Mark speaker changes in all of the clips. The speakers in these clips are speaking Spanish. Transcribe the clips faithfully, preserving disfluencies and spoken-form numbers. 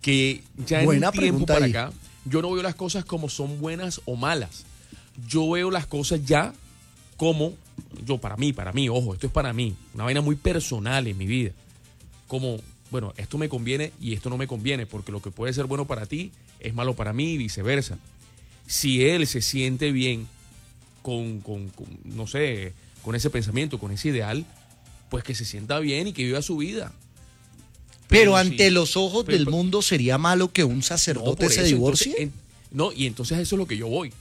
Speaker 1: que ya en
Speaker 2: Buena
Speaker 1: un tiempo
Speaker 2: pregunta
Speaker 1: para
Speaker 2: ahí.
Speaker 1: acá, yo no veo las cosas como son buenas o malas. Yo veo las cosas ya como, yo para mí, para mí, ojo, esto es para mí, una vaina muy personal en mi vida. Como, bueno, esto me conviene y esto no me conviene, porque lo que puede ser bueno para ti es malo para mí y viceversa. Si él se siente bien con, con, con, no sé, con ese pensamiento, con ese ideal, pues que se sienta bien y que viva su vida.
Speaker 2: Pero,
Speaker 1: Pero
Speaker 2: ante
Speaker 1: sí,
Speaker 2: los ojos
Speaker 1: pero-
Speaker 2: del
Speaker 1: pero-
Speaker 2: mundo sería malo que un
Speaker 1: No,
Speaker 2: sacerdote
Speaker 1: por
Speaker 2: se
Speaker 1: eso,
Speaker 2: divorcie.
Speaker 1: entonces, en- no, y entonces eso es lo que yo voy.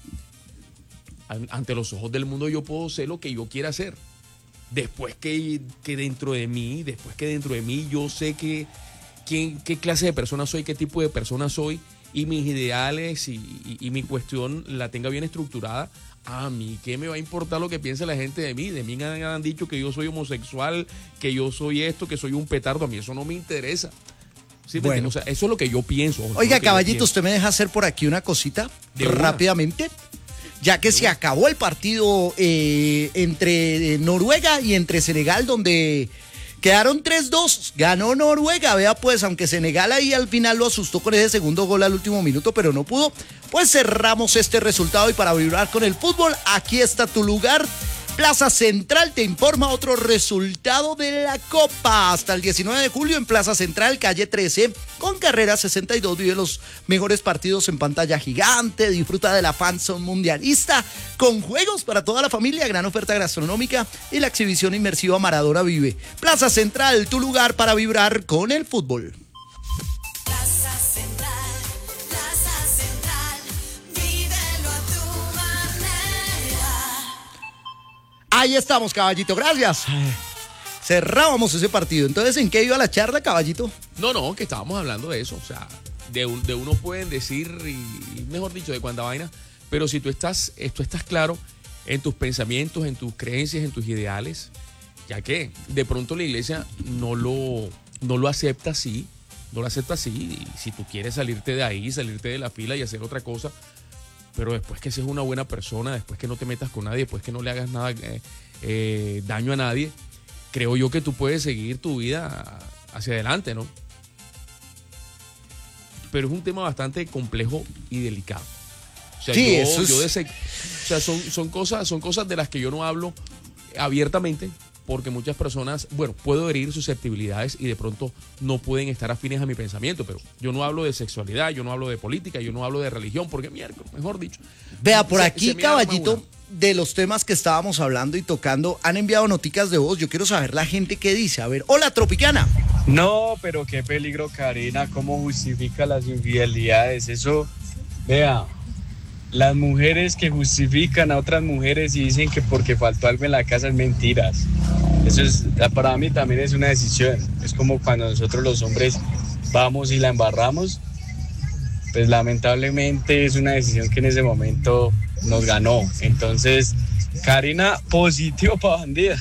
Speaker 1: An- Ante los ojos del mundo yo puedo ser lo que yo quiera hacer. Después que, que dentro de mí, después que dentro de mí yo sé que, quién, qué clase de persona soy, qué tipo de persona soy, y mis ideales y, y- y mi cuestión la tenga bien estructurada. A mí, ¿qué me va a importar lo que piense la gente de mí? De mí han, han dicho que yo soy homosexual, que yo soy esto, que soy un petardo. A mí eso no me interesa. ¿Sí me
Speaker 2: Bueno.
Speaker 1: entiendes? O sea, eso es lo que yo pienso. Eso es
Speaker 2: Oiga,
Speaker 1: lo que yo
Speaker 2: caballito,
Speaker 1: pienso.
Speaker 2: ¿usted me deja hacer por aquí una cosita
Speaker 1: De una.
Speaker 2: rápidamente? Ya que se acabó el partido eh, entre Noruega y entre Senegal, donde quedaron tres dos. Ganó Noruega, vea pues, aunque Senegal ahí al final lo asustó con ese segundo gol al último minuto, pero no pudo. Pues cerramos este resultado y para vibrar con el fútbol, aquí está tu lugar. Plaza Central te informa otro resultado de la Copa. Hasta el diecinueve de julio en Plaza Central, calle trece, con carrera sesenta y dos, vive los mejores partidos en pantalla gigante, disfruta de la fanzone mundialista, con juegos para toda la familia, gran oferta gastronómica y la exhibición inmersiva Maradona Vive. Plaza Central, tu lugar para vibrar con el fútbol.
Speaker 3: Plaza Central, Plaza Central, vívelo a tu manera.
Speaker 2: Ahí estamos, caballito, gracias. Cerrábamos ese partido. Entonces, ¿en qué iba la charla, caballito?
Speaker 1: No, no, que estábamos hablando de eso. O sea, de, un- de uno pueden decir, y mejor dicho, de cuánta vaina, pero si tú estás, eh, tú estás claro en tus pensamientos, en tus creencias, en tus ideales, ya que de pronto la iglesia no lo, no lo acepta así, no lo acepta así, y si tú quieres salirte de ahí, salirte de la fila y hacer otra cosa, pero después que seas una buena persona, después que no te metas con nadie, después que no le hagas nada eh, eh, daño a nadie, creo yo que tú puedes seguir tu vida hacia adelante, ¿no? Pero es un tema bastante complejo y delicado. O sea,
Speaker 2: Sí,
Speaker 1: yo,
Speaker 2: eso es-
Speaker 1: yo de ese- o sea, son, son, cosas, son cosas de las que yo no hablo abiertamente, porque muchas personas, bueno, puedo herir susceptibilidades y de pronto no pueden estar afines a mi pensamiento, pero yo no hablo de sexualidad, yo no hablo de política, yo no hablo de religión, porque miércoles, mejor dicho.
Speaker 2: Vea, por
Speaker 1: se-
Speaker 2: aquí,
Speaker 1: se me arma
Speaker 2: caballito,
Speaker 1: una.
Speaker 2: de los temas que estábamos hablando y tocando, han enviado noticas de voz. Yo quiero saber la gente qué dice. A ver, hola, Tropicana.
Speaker 4: No, pero qué peligro, Karina, cómo justifica las infidelidades. Eso, vea, las mujeres que justifican a otras mujeres y dicen que porque faltó algo en la casa es mentiras. Eso es, para mí también es una decisión. Es como cuando nosotros los hombres vamos y la embarramos, pues lamentablemente es una decisión que en ese momento nos ganó. Entonces, Karina, positivo para bandida.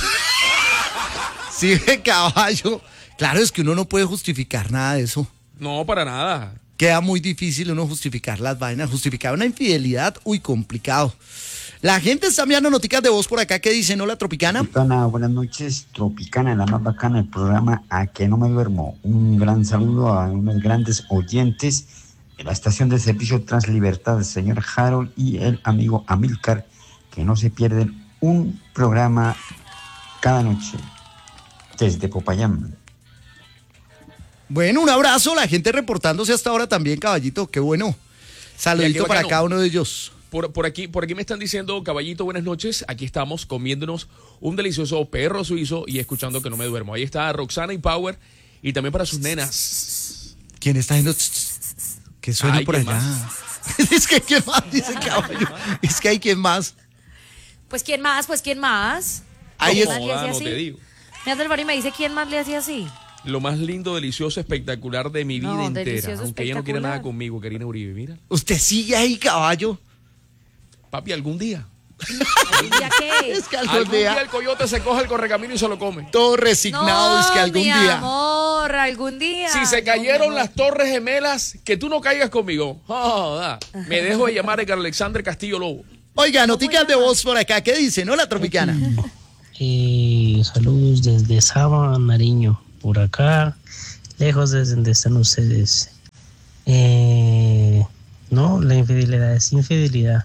Speaker 2: Sí, caballo. Claro, es que uno no puede justificar nada de eso.
Speaker 1: No, para nada.
Speaker 2: Queda muy difícil uno justificar las vainas. Justificar una infidelidad, uy, complicado. La gente está enviando noticas de voz por acá que dicen, hola, Tropicana.
Speaker 5: Tropicana, buenas noches, Tropicana, la más bacana del programa A que no me duermo. Un gran saludo a unos grandes oyentes de la estación de servicio Translibertad, el señor Harold y el amigo Amílcar, que no se pierden un programa cada noche desde Popayán.
Speaker 2: Bueno, un abrazo, la gente reportándose hasta ahora también, caballito, qué bueno. Saludito
Speaker 1: Mira, qué
Speaker 2: para
Speaker 1: bacano.
Speaker 2: cada uno de ellos.
Speaker 1: Por, por aquí, por aquí me están diciendo, caballito, buenas noches. Aquí estamos comiéndonos un delicioso perro suizo y escuchando que no me duermo. Ahí está Roxana y Power y también para sus nenas.
Speaker 2: ¿Quién está haciendo? ¿Qué suena
Speaker 1: Ay,
Speaker 2: por
Speaker 1: ¿quién
Speaker 2: allá? Es que ¿quién más? Dice caballo. Es que hay quien más.
Speaker 6: Pues ¿quién más? Pues ¿quién más?
Speaker 2: Ahí
Speaker 6: ¿Quién
Speaker 2: es-
Speaker 6: más le hace
Speaker 1: no
Speaker 6: así?
Speaker 1: te digo.
Speaker 6: Me hace el favor y me dice ¿quién más le hace así?
Speaker 1: Lo más lindo, delicioso, espectacular de mi vida
Speaker 6: No,
Speaker 1: entera.
Speaker 6: delicioso,
Speaker 1: Aunque ella no quiera
Speaker 6: espectacular.
Speaker 1: nada conmigo, Karina Uribe. Mira,
Speaker 2: Usted sigue ahí, caballo.
Speaker 1: papi, algún día.
Speaker 6: ¿Algún día qué?
Speaker 2: Es que algún,
Speaker 1: Algún
Speaker 2: día,
Speaker 1: día el coyote se coge el correcamino y se lo come.
Speaker 2: todo resignado,
Speaker 6: No,
Speaker 2: es que algún
Speaker 6: mi
Speaker 2: día.
Speaker 6: amor, algún día.
Speaker 1: Si se
Speaker 6: No,
Speaker 1: cayeron
Speaker 6: mi
Speaker 1: las
Speaker 6: amor.
Speaker 1: torres gemelas, que tú no caigas conmigo. Joda. Me dejo de llamar Edgar Alexander Castillo Lobo.
Speaker 2: Oiga, noticas de voz por acá. ¿Qué dicen? Hola, Tropicana.
Speaker 7: Eh, saludos desde Saba, Nariño, por acá, lejos de donde están ustedes. Eh, no, la infidelidad es infidelidad.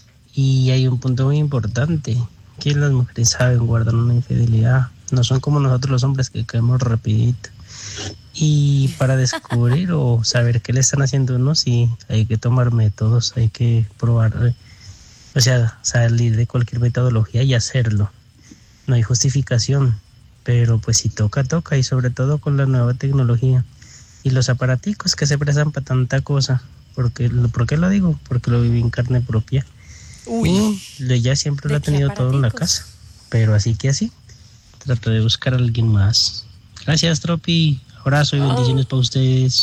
Speaker 7: Y hay un punto muy importante, que las mujeres saben guardar una infidelidad. No son como nosotros los hombres que caemos rapidito. Y para descubrir o saber qué le están haciendo a uno, sí, hay que tomar métodos, hay que probar, eh, o sea, salir de cualquier metodología y hacerlo. No hay justificación, pero pues si toca, toca, y sobre todo con la nueva tecnología y los aparaticos que se prestan para tanta cosa. Porque, ¿por qué lo digo? Porque lo viví en carne propia.
Speaker 2: Uy.
Speaker 7: Y ya siempre lo
Speaker 6: ¿De
Speaker 7: he
Speaker 6: qué
Speaker 7: tenido todo en la
Speaker 6: aparaticos?
Speaker 7: casa, pero así que así, trato de buscar a alguien más. Gracias, Tropi. Abrazo y bendiciones para ustedes.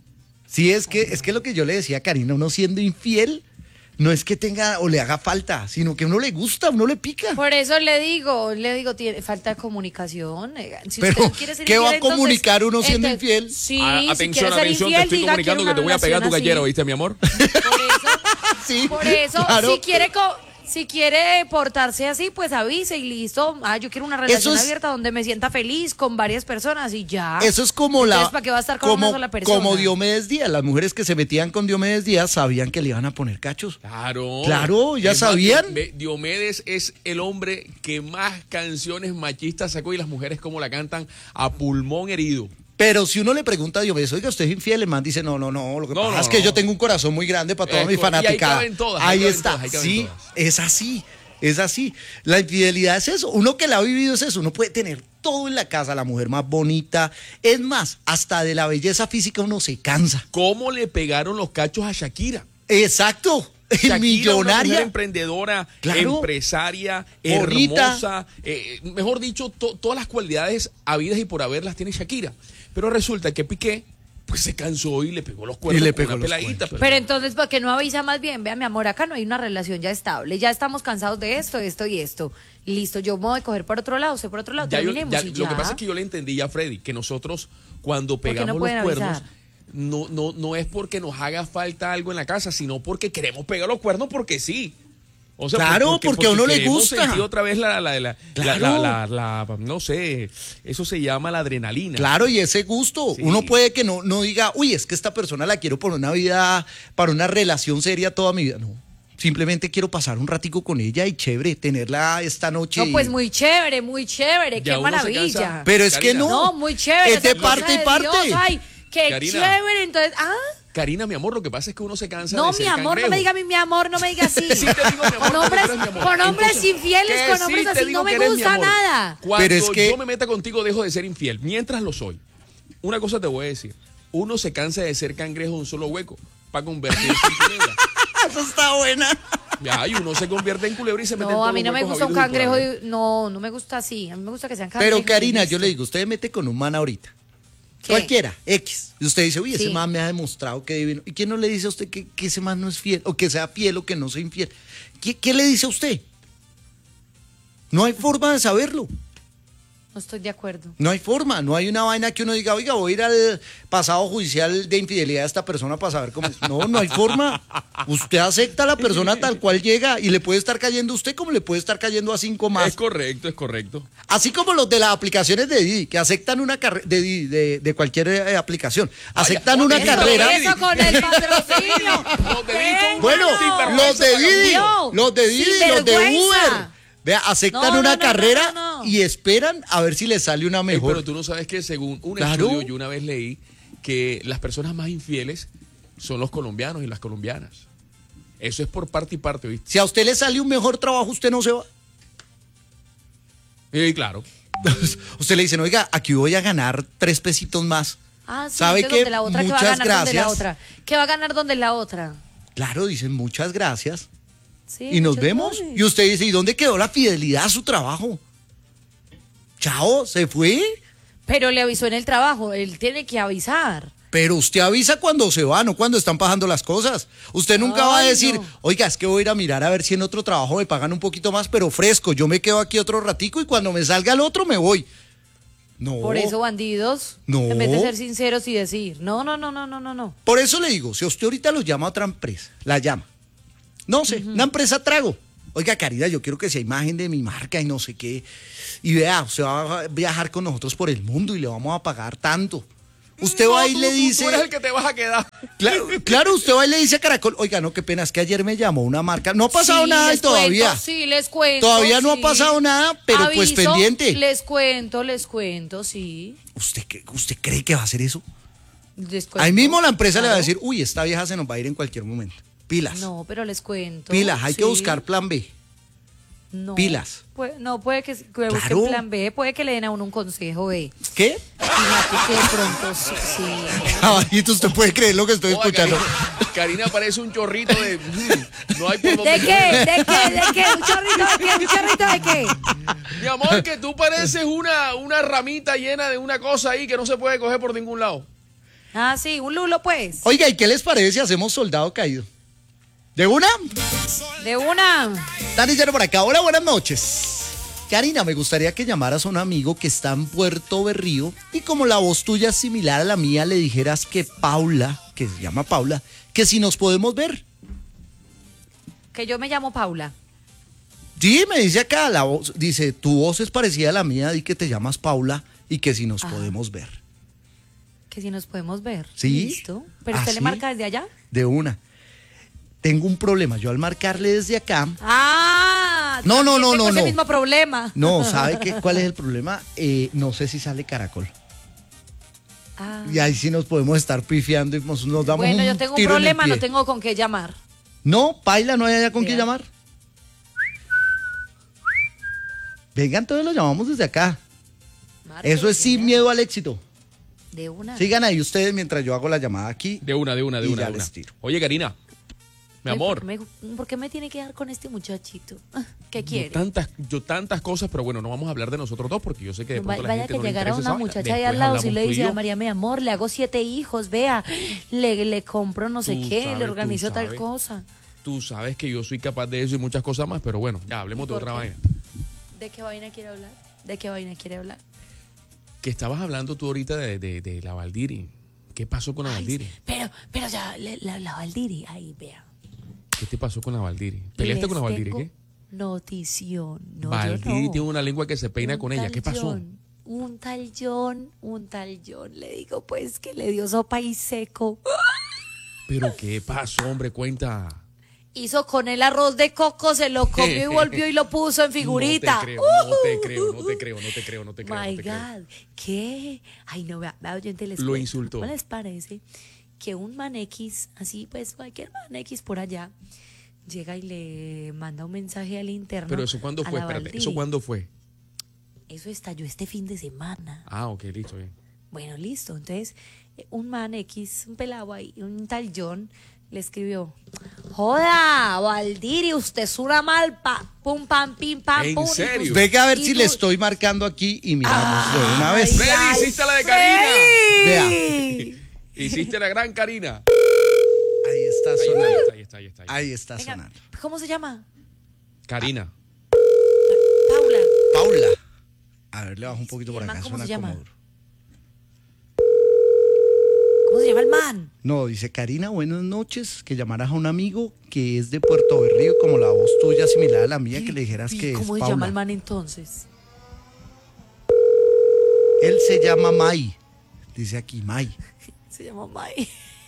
Speaker 2: Sí, es que, es que lo que yo le decía a Karina, uno siendo infiel, no es que tenga o le haga falta, sino que a uno le gusta, a uno le pica.
Speaker 6: Por eso le digo, le digo, tiene falta de comunicación. eh, Si
Speaker 2: Pero,
Speaker 6: usted quiere ser
Speaker 2: ¿qué va a
Speaker 6: infiel, entonces-
Speaker 2: comunicar uno siendo
Speaker 6: entonces,
Speaker 2: infiel?
Speaker 6: Sí,
Speaker 1: Ah,
Speaker 6: si
Speaker 1: atención,
Speaker 6: quiere ser
Speaker 1: atención,
Speaker 6: infiel,
Speaker 1: te estoy
Speaker 6: diga,
Speaker 1: comunicando
Speaker 6: quiero
Speaker 1: que te voy a
Speaker 6: una
Speaker 1: pegar tu
Speaker 6: relación
Speaker 1: gallera,
Speaker 6: así.
Speaker 1: ¿oíste, mi amor?
Speaker 6: Por eso,
Speaker 2: Sí,
Speaker 6: por eso,
Speaker 2: claro.
Speaker 6: si quiere co- si quiere portarse así, pues avise y listo. Ah, yo quiero una relación
Speaker 2: es-
Speaker 6: abierta donde me sienta feliz con varias personas y ya.
Speaker 2: Eso es como la.
Speaker 6: Entonces, ¿para qué va a estar con
Speaker 2: como,
Speaker 6: una sola persona?
Speaker 2: como Diomedes Díaz. Las mujeres que se metían con Diomedes Díaz sabían que le iban a poner cachos.
Speaker 1: Claro.
Speaker 2: Claro, ya
Speaker 1: Es más,
Speaker 2: sabían.
Speaker 1: Di- Diomedes es el hombre que más canciones machistas sacó y las mujeres como la cantan a pulmón herido.
Speaker 2: Pero si uno le pregunta a Diomedes, oiga, ¿usted es infiel? El man dice, no, no, no, lo que
Speaker 1: No,
Speaker 2: pasa
Speaker 1: no,
Speaker 2: es que
Speaker 1: no.
Speaker 2: yo tengo un corazón muy grande para toda
Speaker 1: Eh,
Speaker 2: mi
Speaker 1: y ahí
Speaker 2: fanaticada.
Speaker 1: caben todas, ahí
Speaker 2: Ahí
Speaker 1: caben
Speaker 2: está,
Speaker 1: todas, ahí caben
Speaker 2: sí,
Speaker 1: todas.
Speaker 2: es así, es así. La infidelidad es eso, uno que la ha vivido es eso, uno puede tener todo en la casa, la mujer más bonita, es más, hasta de la belleza física uno se cansa.
Speaker 1: ¿Cómo le pegaron los cachos a Shakira?
Speaker 2: Exacto,
Speaker 1: Shakira, una mujer
Speaker 2: millonaria.
Speaker 1: emprendedora,
Speaker 2: Claro.
Speaker 1: empresaria,
Speaker 2: Bonita.
Speaker 1: hermosa, eh, mejor dicho, to- todas las cualidades habidas y por haber las tiene Shakira. Pero resulta que Piqué pues se cansó y le pegó los cuernos
Speaker 2: Y le
Speaker 1: con
Speaker 2: pegó
Speaker 1: una
Speaker 2: los
Speaker 1: peladita.
Speaker 2: cuernos.
Speaker 6: Pero entonces, ¿por qué no avisa más bien? Vea, mi amor, acá no hay una relación ya estable. Ya estamos cansados de esto, esto y esto. Listo, yo me voy a coger por otro lado, usted por otro lado.
Speaker 1: Ya yo-
Speaker 6: Terminemos
Speaker 1: ya-
Speaker 6: y
Speaker 1: lo
Speaker 6: ya.
Speaker 1: que pasa es que yo le entendí ya, Freddy, que nosotros cuando
Speaker 6: qué no
Speaker 1: pegamos
Speaker 6: pueden
Speaker 1: los cuernos,
Speaker 6: avisar?
Speaker 1: no, no, no es porque nos haga falta algo en la casa, sino porque queremos pegar los cuernos porque sí. O sea,
Speaker 2: Claro, porque a uno le
Speaker 1: queremos
Speaker 2: gusta.
Speaker 1: sentir otra vez la, la, la, la-
Speaker 2: Claro.
Speaker 1: la- la- la- la- no sé, eso se llama la adrenalina.
Speaker 2: Claro, y ese gusto.
Speaker 1: Sí.
Speaker 2: Uno puede que no, no diga, uy, es que esta persona la quiero por una vida, para una relación seria toda mi vida. No. Simplemente quiero pasar un ratico con ella y chévere, tenerla esta noche.
Speaker 6: No, pues muy chévere, muy chévere,
Speaker 1: Ya
Speaker 6: qué
Speaker 1: uno se
Speaker 6: maravilla.
Speaker 1: cansa.
Speaker 2: Pero es que
Speaker 1: Karina.
Speaker 2: no.
Speaker 6: No, muy chévere.
Speaker 2: Es de
Speaker 6: esa cosa
Speaker 2: parte y
Speaker 6: de
Speaker 2: parte.
Speaker 6: Dios, ay, qué
Speaker 1: Karina.
Speaker 6: chévere. Entonces, ah,
Speaker 1: Karina, mi amor, lo que pasa es que uno se cansa
Speaker 6: no,
Speaker 1: de
Speaker 6: mi
Speaker 1: ser
Speaker 6: amor,
Speaker 1: cangrejo.
Speaker 6: no me diga mi, mi amor, no me diga así.
Speaker 1: Sí te digo, mi amor,
Speaker 6: con
Speaker 1: porque
Speaker 6: hombres,
Speaker 1: tú eres mi amor.
Speaker 6: con hombres
Speaker 1: Entonces,
Speaker 6: infieles,
Speaker 1: que
Speaker 6: con
Speaker 1: sí
Speaker 6: hombres
Speaker 1: te
Speaker 6: así,
Speaker 1: digo
Speaker 6: no
Speaker 1: que
Speaker 6: me
Speaker 1: eres mi
Speaker 6: gusta
Speaker 1: amor.
Speaker 6: nada.
Speaker 1: Cuando
Speaker 2: Pero es que-
Speaker 1: yo me meta contigo, dejo de ser infiel. Mientras lo soy. Una cosa te voy a decir. Uno se cansa de ser cangrejo de un solo hueco para convertirse en culebra.
Speaker 2: Eso está buena.
Speaker 1: Ya, y uno se convierte en culebra y se mete en
Speaker 6: No,
Speaker 1: todos
Speaker 6: a mí no
Speaker 1: los
Speaker 6: me
Speaker 1: huecos
Speaker 6: gusta un
Speaker 1: habidos y por
Speaker 6: cangrejo.
Speaker 1: haber.
Speaker 6: de- No, no me gusta así. A mí me gusta que sean cangrejos.
Speaker 2: Pero Karina,
Speaker 6: y
Speaker 2: yo le
Speaker 6: listo.
Speaker 2: digo, usted mete con un man ahorita.
Speaker 6: ¿Qué?
Speaker 2: Cualquiera, X. Y usted dice, uy, ese
Speaker 6: Sí.
Speaker 2: man me ha demostrado que divino. ¿Y quién no le dice a usted que, que ese man no es fiel? O que sea fiel o que no sea infiel. ¿Qué, qué le dice a usted? No hay forma de saberlo.
Speaker 6: No estoy de acuerdo.
Speaker 2: No hay forma, no hay una vaina que uno diga, oiga, voy a ir al pasado judicial de infidelidad de esta persona para saber cómo es. No, no hay forma. Usted acepta a la persona tal cual llega y le puede estar cayendo a usted como le puede estar cayendo a cinco más.
Speaker 1: Es correcto, es correcto.
Speaker 2: Así como los de las aplicaciones de Didi, que aceptan una carrera de, Didi, de, de cualquier eh, aplicación, aceptan
Speaker 1: Ay,
Speaker 2: una
Speaker 1: eso,
Speaker 2: carrera.
Speaker 6: Eso con el patrocinio.
Speaker 1: Los de Didi con un
Speaker 2: Bueno,
Speaker 1: sinvergüenza,
Speaker 2: los de Didi,
Speaker 6: No,
Speaker 2: los de Didi, los de
Speaker 6: sinvergüenza.
Speaker 2: Uber. Vea, aceptan
Speaker 6: No, no,
Speaker 2: una
Speaker 6: no, no,
Speaker 2: carrera
Speaker 6: no, no.
Speaker 2: y esperan a ver si les sale una
Speaker 1: Ey,
Speaker 2: mejor.
Speaker 1: pero tú no sabes que según un
Speaker 2: Claro.
Speaker 1: estudio, yo una vez leí que las personas más infieles son los colombianos y las colombianas. Eso es por parte y parte, ¿viste?
Speaker 2: Si a usted le sale un mejor trabajo, usted no se va.
Speaker 1: Y claro.
Speaker 2: Usted le dicen, oiga, aquí voy a ganar tres pesitos más.
Speaker 6: Ah, sí,
Speaker 2: ¿Sabe
Speaker 6: entonces
Speaker 2: qué?
Speaker 6: donde la otra, ¿qué va a
Speaker 2: Muchas
Speaker 6: ganar donde la
Speaker 2: gracias.
Speaker 6: otra? ¿Qué va a ganar donde la otra?
Speaker 2: Claro, dicen muchas gracias.
Speaker 6: Sí,
Speaker 2: Y nos
Speaker 6: muchas
Speaker 2: vemos.
Speaker 6: gracias.
Speaker 2: Y usted dice, ¿y dónde quedó la fidelidad a su trabajo? Chao, se fue.
Speaker 6: Pero le avisó en el trabajo, él tiene que avisar.
Speaker 2: Pero usted avisa cuando se va, no cuando están pasando las cosas. Usted nunca va a
Speaker 6: Ay,
Speaker 2: decir,
Speaker 6: no.
Speaker 2: oiga, es que voy a ir a mirar a ver si en otro trabajo me pagan un poquito más, pero fresco. Yo me quedo aquí otro ratico y cuando me salga el otro me voy. No.
Speaker 6: Por eso, bandidos,
Speaker 2: No.
Speaker 6: en vez de ser sinceros y decir, no, no, no, no, no, no, no.
Speaker 2: Por eso le digo, si usted ahorita lo llama a otra empresa, la llama. No sé, una empresa trago. Oiga, Caridad, yo quiero que sea imagen de mi marca y no sé qué. Y vea, usted va a viajar con nosotros por el mundo y le vamos a pagar tanto. Usted
Speaker 1: No,
Speaker 2: va y
Speaker 1: tú-
Speaker 2: le
Speaker 1: tú-
Speaker 2: dice...
Speaker 1: Tú eres el que te vas a quedar.
Speaker 2: Claro, claro, usted va y le dice a Caracol, oiga, no, qué pena, es que ayer me llamó una marca. No ha pasado
Speaker 6: Sí,
Speaker 2: nada y
Speaker 6: les
Speaker 2: todavía.
Speaker 6: cuento, sí, les cuento.
Speaker 2: Todavía no
Speaker 6: sí.
Speaker 2: ha pasado nada, pero pues
Speaker 6: Aviso,
Speaker 2: pendiente.
Speaker 6: Les cuento, les cuento, sí.
Speaker 2: ¿Usted, qué- ¿Usted cree que va a hacer eso?
Speaker 6: Les cuento.
Speaker 2: Ahí mismo la empresa le va a
Speaker 6: Claro.
Speaker 2: decir, uy, esta vieja se nos va a ir en cualquier momento. Pilas.
Speaker 6: No, pero les cuento.
Speaker 2: Pilas, hay que
Speaker 6: sí.
Speaker 2: buscar plan B.
Speaker 6: No,
Speaker 2: pilas.
Speaker 6: puede- no, puede que, que busquen
Speaker 2: Claro.
Speaker 6: plan B, puede que le den a uno un consejo B.
Speaker 2: ¿Qué?
Speaker 6: Fíjate que de pronto sí. sí.
Speaker 2: Caballito, usted puede creer lo que estoy
Speaker 1: Joda,
Speaker 2: escuchando.
Speaker 1: Karina, Karina parece un chorrito de. mm, no hay por dónde.
Speaker 6: ¿De qué?
Speaker 1: coger.
Speaker 6: ¿De qué? ¿De qué? ¿Un chorrito de qué? ¿Un chorrito de qué?
Speaker 1: Mi amor, que tú pareces una, una ramita llena de una cosa ahí que no se puede coger por ningún lado.
Speaker 6: Ah, sí, un lulo pues.
Speaker 2: Oiga, ¿y qué les parece si hacemos soldado caído? ¿De una?
Speaker 6: De una.
Speaker 2: Dani Lleno por acá. Hola, buenas noches. Karina, me gustaría que llamaras a un amigo que está en Puerto Berrío y como la voz tuya es similar a la mía, le dijeras que Paula, que se llama Paula, que si nos podemos ver.
Speaker 6: Que yo me llamo Paula.
Speaker 2: Sí, me dice acá, la voz, dice, tu voz es parecida a la mía, di que te llamas Paula y que si nos
Speaker 6: Ah.
Speaker 2: podemos ver.
Speaker 6: Que si nos podemos ver.
Speaker 2: ¿Sí?
Speaker 6: Listo. ¿Pero
Speaker 2: ¿Ah,
Speaker 6: usted
Speaker 2: sí?
Speaker 6: le marca desde allá?
Speaker 2: De una. Tengo un problema, yo al marcarle desde acá,
Speaker 6: Ah.
Speaker 2: No, no,
Speaker 6: también
Speaker 2: no,
Speaker 6: tengo
Speaker 2: no,
Speaker 6: ese
Speaker 2: no.
Speaker 6: mismo problema.
Speaker 2: no, ¿sabe qué, cuál es el problema? Eh, no sé si sale Caracol.
Speaker 6: Ah.
Speaker 2: Y ahí sí nos podemos estar pifiando y nos, nos damos
Speaker 6: Bueno,
Speaker 2: un
Speaker 6: yo tengo un
Speaker 2: tiro en el
Speaker 6: problema,
Speaker 2: pie.
Speaker 6: no tengo con qué llamar.
Speaker 2: No, Paila, no hay allá con
Speaker 6: Vea.
Speaker 2: quién llamar. Venga, entonces lo llamamos desde acá.
Speaker 6: Marque,
Speaker 2: Eso es sin
Speaker 6: señor.
Speaker 2: miedo al éxito.
Speaker 6: De una.
Speaker 2: Sigan ahí ustedes mientras yo hago la llamada aquí.
Speaker 1: De una, de una, de
Speaker 2: Y
Speaker 1: una.
Speaker 2: ya
Speaker 1: de una.
Speaker 2: les tiro.
Speaker 1: Oye, Karina, mi
Speaker 6: Ay,
Speaker 1: amor.
Speaker 6: ¿Por qué, me, por qué me tiene que dar con este muchachito? ¿Qué
Speaker 1: Yo
Speaker 6: quiere?
Speaker 1: tantas, yo tantas cosas, pero bueno, no vamos a hablar de nosotros dos porque yo sé que de
Speaker 6: No,
Speaker 1: pronto
Speaker 6: va-
Speaker 1: la
Speaker 6: vaya
Speaker 1: gente
Speaker 6: que
Speaker 1: no le
Speaker 6: llegara
Speaker 1: interesa
Speaker 6: una
Speaker 1: esa vaina.
Speaker 6: muchacha ahí
Speaker 1: Después
Speaker 6: al lado, si
Speaker 1: hablamos
Speaker 6: le
Speaker 1: tú y
Speaker 6: dice
Speaker 1: yo.
Speaker 6: a María, mi amor, le hago siete hijos, vea, le, le compro no sé
Speaker 1: Tú
Speaker 6: qué,
Speaker 1: sabes,
Speaker 6: le
Speaker 1: tú
Speaker 6: organizo tal
Speaker 1: sabes.
Speaker 6: cosa.
Speaker 1: Tú sabes que yo soy capaz de eso y muchas cosas más, pero bueno, ya hablemos de
Speaker 6: ¿Por
Speaker 1: otra
Speaker 6: qué?
Speaker 1: vaina.
Speaker 6: ¿De qué vaina quiere hablar? ¿De qué vaina quiere hablar?
Speaker 1: Que estabas hablando tú ahorita de, de, de la Valdiri. ¿Qué pasó con la
Speaker 6: Ay,
Speaker 1: Valdiri?
Speaker 6: pero, pero ya, le- la, la Valdiri, ahí, vea.
Speaker 1: ¿Qué te pasó con la Valdiri? ¿Peleaste
Speaker 6: Les
Speaker 1: con la Valdiri?
Speaker 6: tengo
Speaker 1: ¿Qué?
Speaker 6: Notición. No, yo
Speaker 1: Valdiri
Speaker 6: no.
Speaker 1: tiene una lengua que se peina
Speaker 6: Un
Speaker 1: con ella.
Speaker 6: tal
Speaker 1: ¿Qué pasó?
Speaker 6: John, un tal John, un tal John, le digo pues que le dio sopa y seco.
Speaker 1: ¿Pero qué pasó, hombre? Cuenta.
Speaker 6: Hizo con el arroz de coco, se lo comió y volvió y lo puso en figurita.
Speaker 1: No te creo, no te creo, no te creo, no te creo, no te creo.
Speaker 6: My
Speaker 1: no te creo.
Speaker 6: God, ¿qué? Ay, no, vea, vea, oyente, les
Speaker 1: Lo
Speaker 6: cuento.
Speaker 1: insultó.
Speaker 6: ¿Cómo les parece que un man X, así pues cualquier man X por allá, llega y le manda un mensaje al interno?
Speaker 1: Pero eso cuándo
Speaker 6: a
Speaker 1: fue,
Speaker 6: la
Speaker 1: espérate,
Speaker 6: Valdiri?
Speaker 1: ¿eso cuándo fue?
Speaker 6: Eso estalló este fin de semana.
Speaker 1: Ah, ok, listo, bien.
Speaker 6: Bueno, listo. Entonces, eh, un man X, un pelado ahí, un tal John, le escribió: Joda, Valdiri, usted es una malpa. Pum, pam, pim, pam,
Speaker 1: ¿En
Speaker 6: pum. y
Speaker 1: serio?
Speaker 6: tú-
Speaker 2: Venga a ver
Speaker 6: y
Speaker 2: si
Speaker 6: tú-
Speaker 2: le estoy marcando aquí y miramos de una
Speaker 6: Ay,
Speaker 2: vez.
Speaker 1: Freddy,
Speaker 6: ay,
Speaker 1: hiciste la de Karina.
Speaker 6: Freddy.
Speaker 1: Hiciste la gran Karina.
Speaker 2: Ahí está
Speaker 1: Ahí está,
Speaker 2: sonando.
Speaker 1: ahí está, ahí está, ahí está.
Speaker 2: Ahí está
Speaker 6: Venga,
Speaker 2: sonando.
Speaker 6: ¿cómo se llama?
Speaker 1: Karina.
Speaker 6: Paula.
Speaker 2: Paula. A ver, le bajo un poquito
Speaker 6: ¿Y
Speaker 2: por
Speaker 6: el man
Speaker 2: acá.
Speaker 6: cómo
Speaker 2: Suena
Speaker 6: se llama?
Speaker 2: como duro.
Speaker 6: ¿Cómo se llama el man?
Speaker 2: No, dice Karina, buenas noches. Que llamaras a un amigo que es de Puerto Berrío, como la voz tuya similar a la mía, que le dijeras
Speaker 6: ¿Y
Speaker 2: que es
Speaker 6: ¿Cómo se
Speaker 2: Paula.
Speaker 6: llama el man entonces?
Speaker 2: Él se llama Mai. Dice aquí Mai.
Speaker 6: Se llama Mai.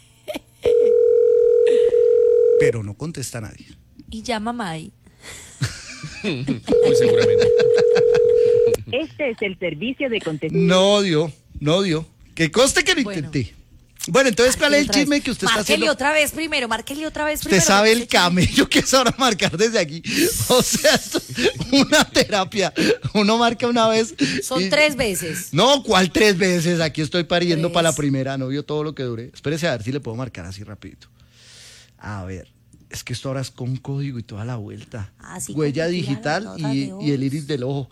Speaker 2: Pero no contesta a nadie.
Speaker 6: Y llama Mai.
Speaker 1: Muy seguramente.
Speaker 8: Este es el servicio de contestación.
Speaker 2: No dio, no dio. Que conste que lo
Speaker 6: Bueno.
Speaker 2: intenté. Bueno, entonces, ¿cuál es el
Speaker 6: Márquele otra
Speaker 2: chisme
Speaker 6: vez.
Speaker 2: que usted está
Speaker 6: Márquele
Speaker 2: haciendo?
Speaker 6: otra vez primero, márquele otra vez
Speaker 2: Usted
Speaker 6: primero.
Speaker 2: sabe
Speaker 6: porque
Speaker 2: el
Speaker 6: ese chisme-
Speaker 2: camello que es ahora marcar desde aquí. O sea, esto es una terapia. Uno marca una vez.
Speaker 6: Son
Speaker 2: y-
Speaker 6: tres veces.
Speaker 2: No, ¿cuál tres veces? Aquí estoy pariendo
Speaker 6: Tres.
Speaker 2: para la primera. No vio todo lo que duré. Espérese a ver si le puedo marcar así rapidito. A ver. Es que esto ahora es con código y toda la vuelta.
Speaker 6: Ah, sí,
Speaker 2: Huella
Speaker 6: como tira
Speaker 2: digital
Speaker 6: las
Speaker 2: y,
Speaker 6: notas de
Speaker 2: y el
Speaker 6: voz.
Speaker 2: iris del ojo.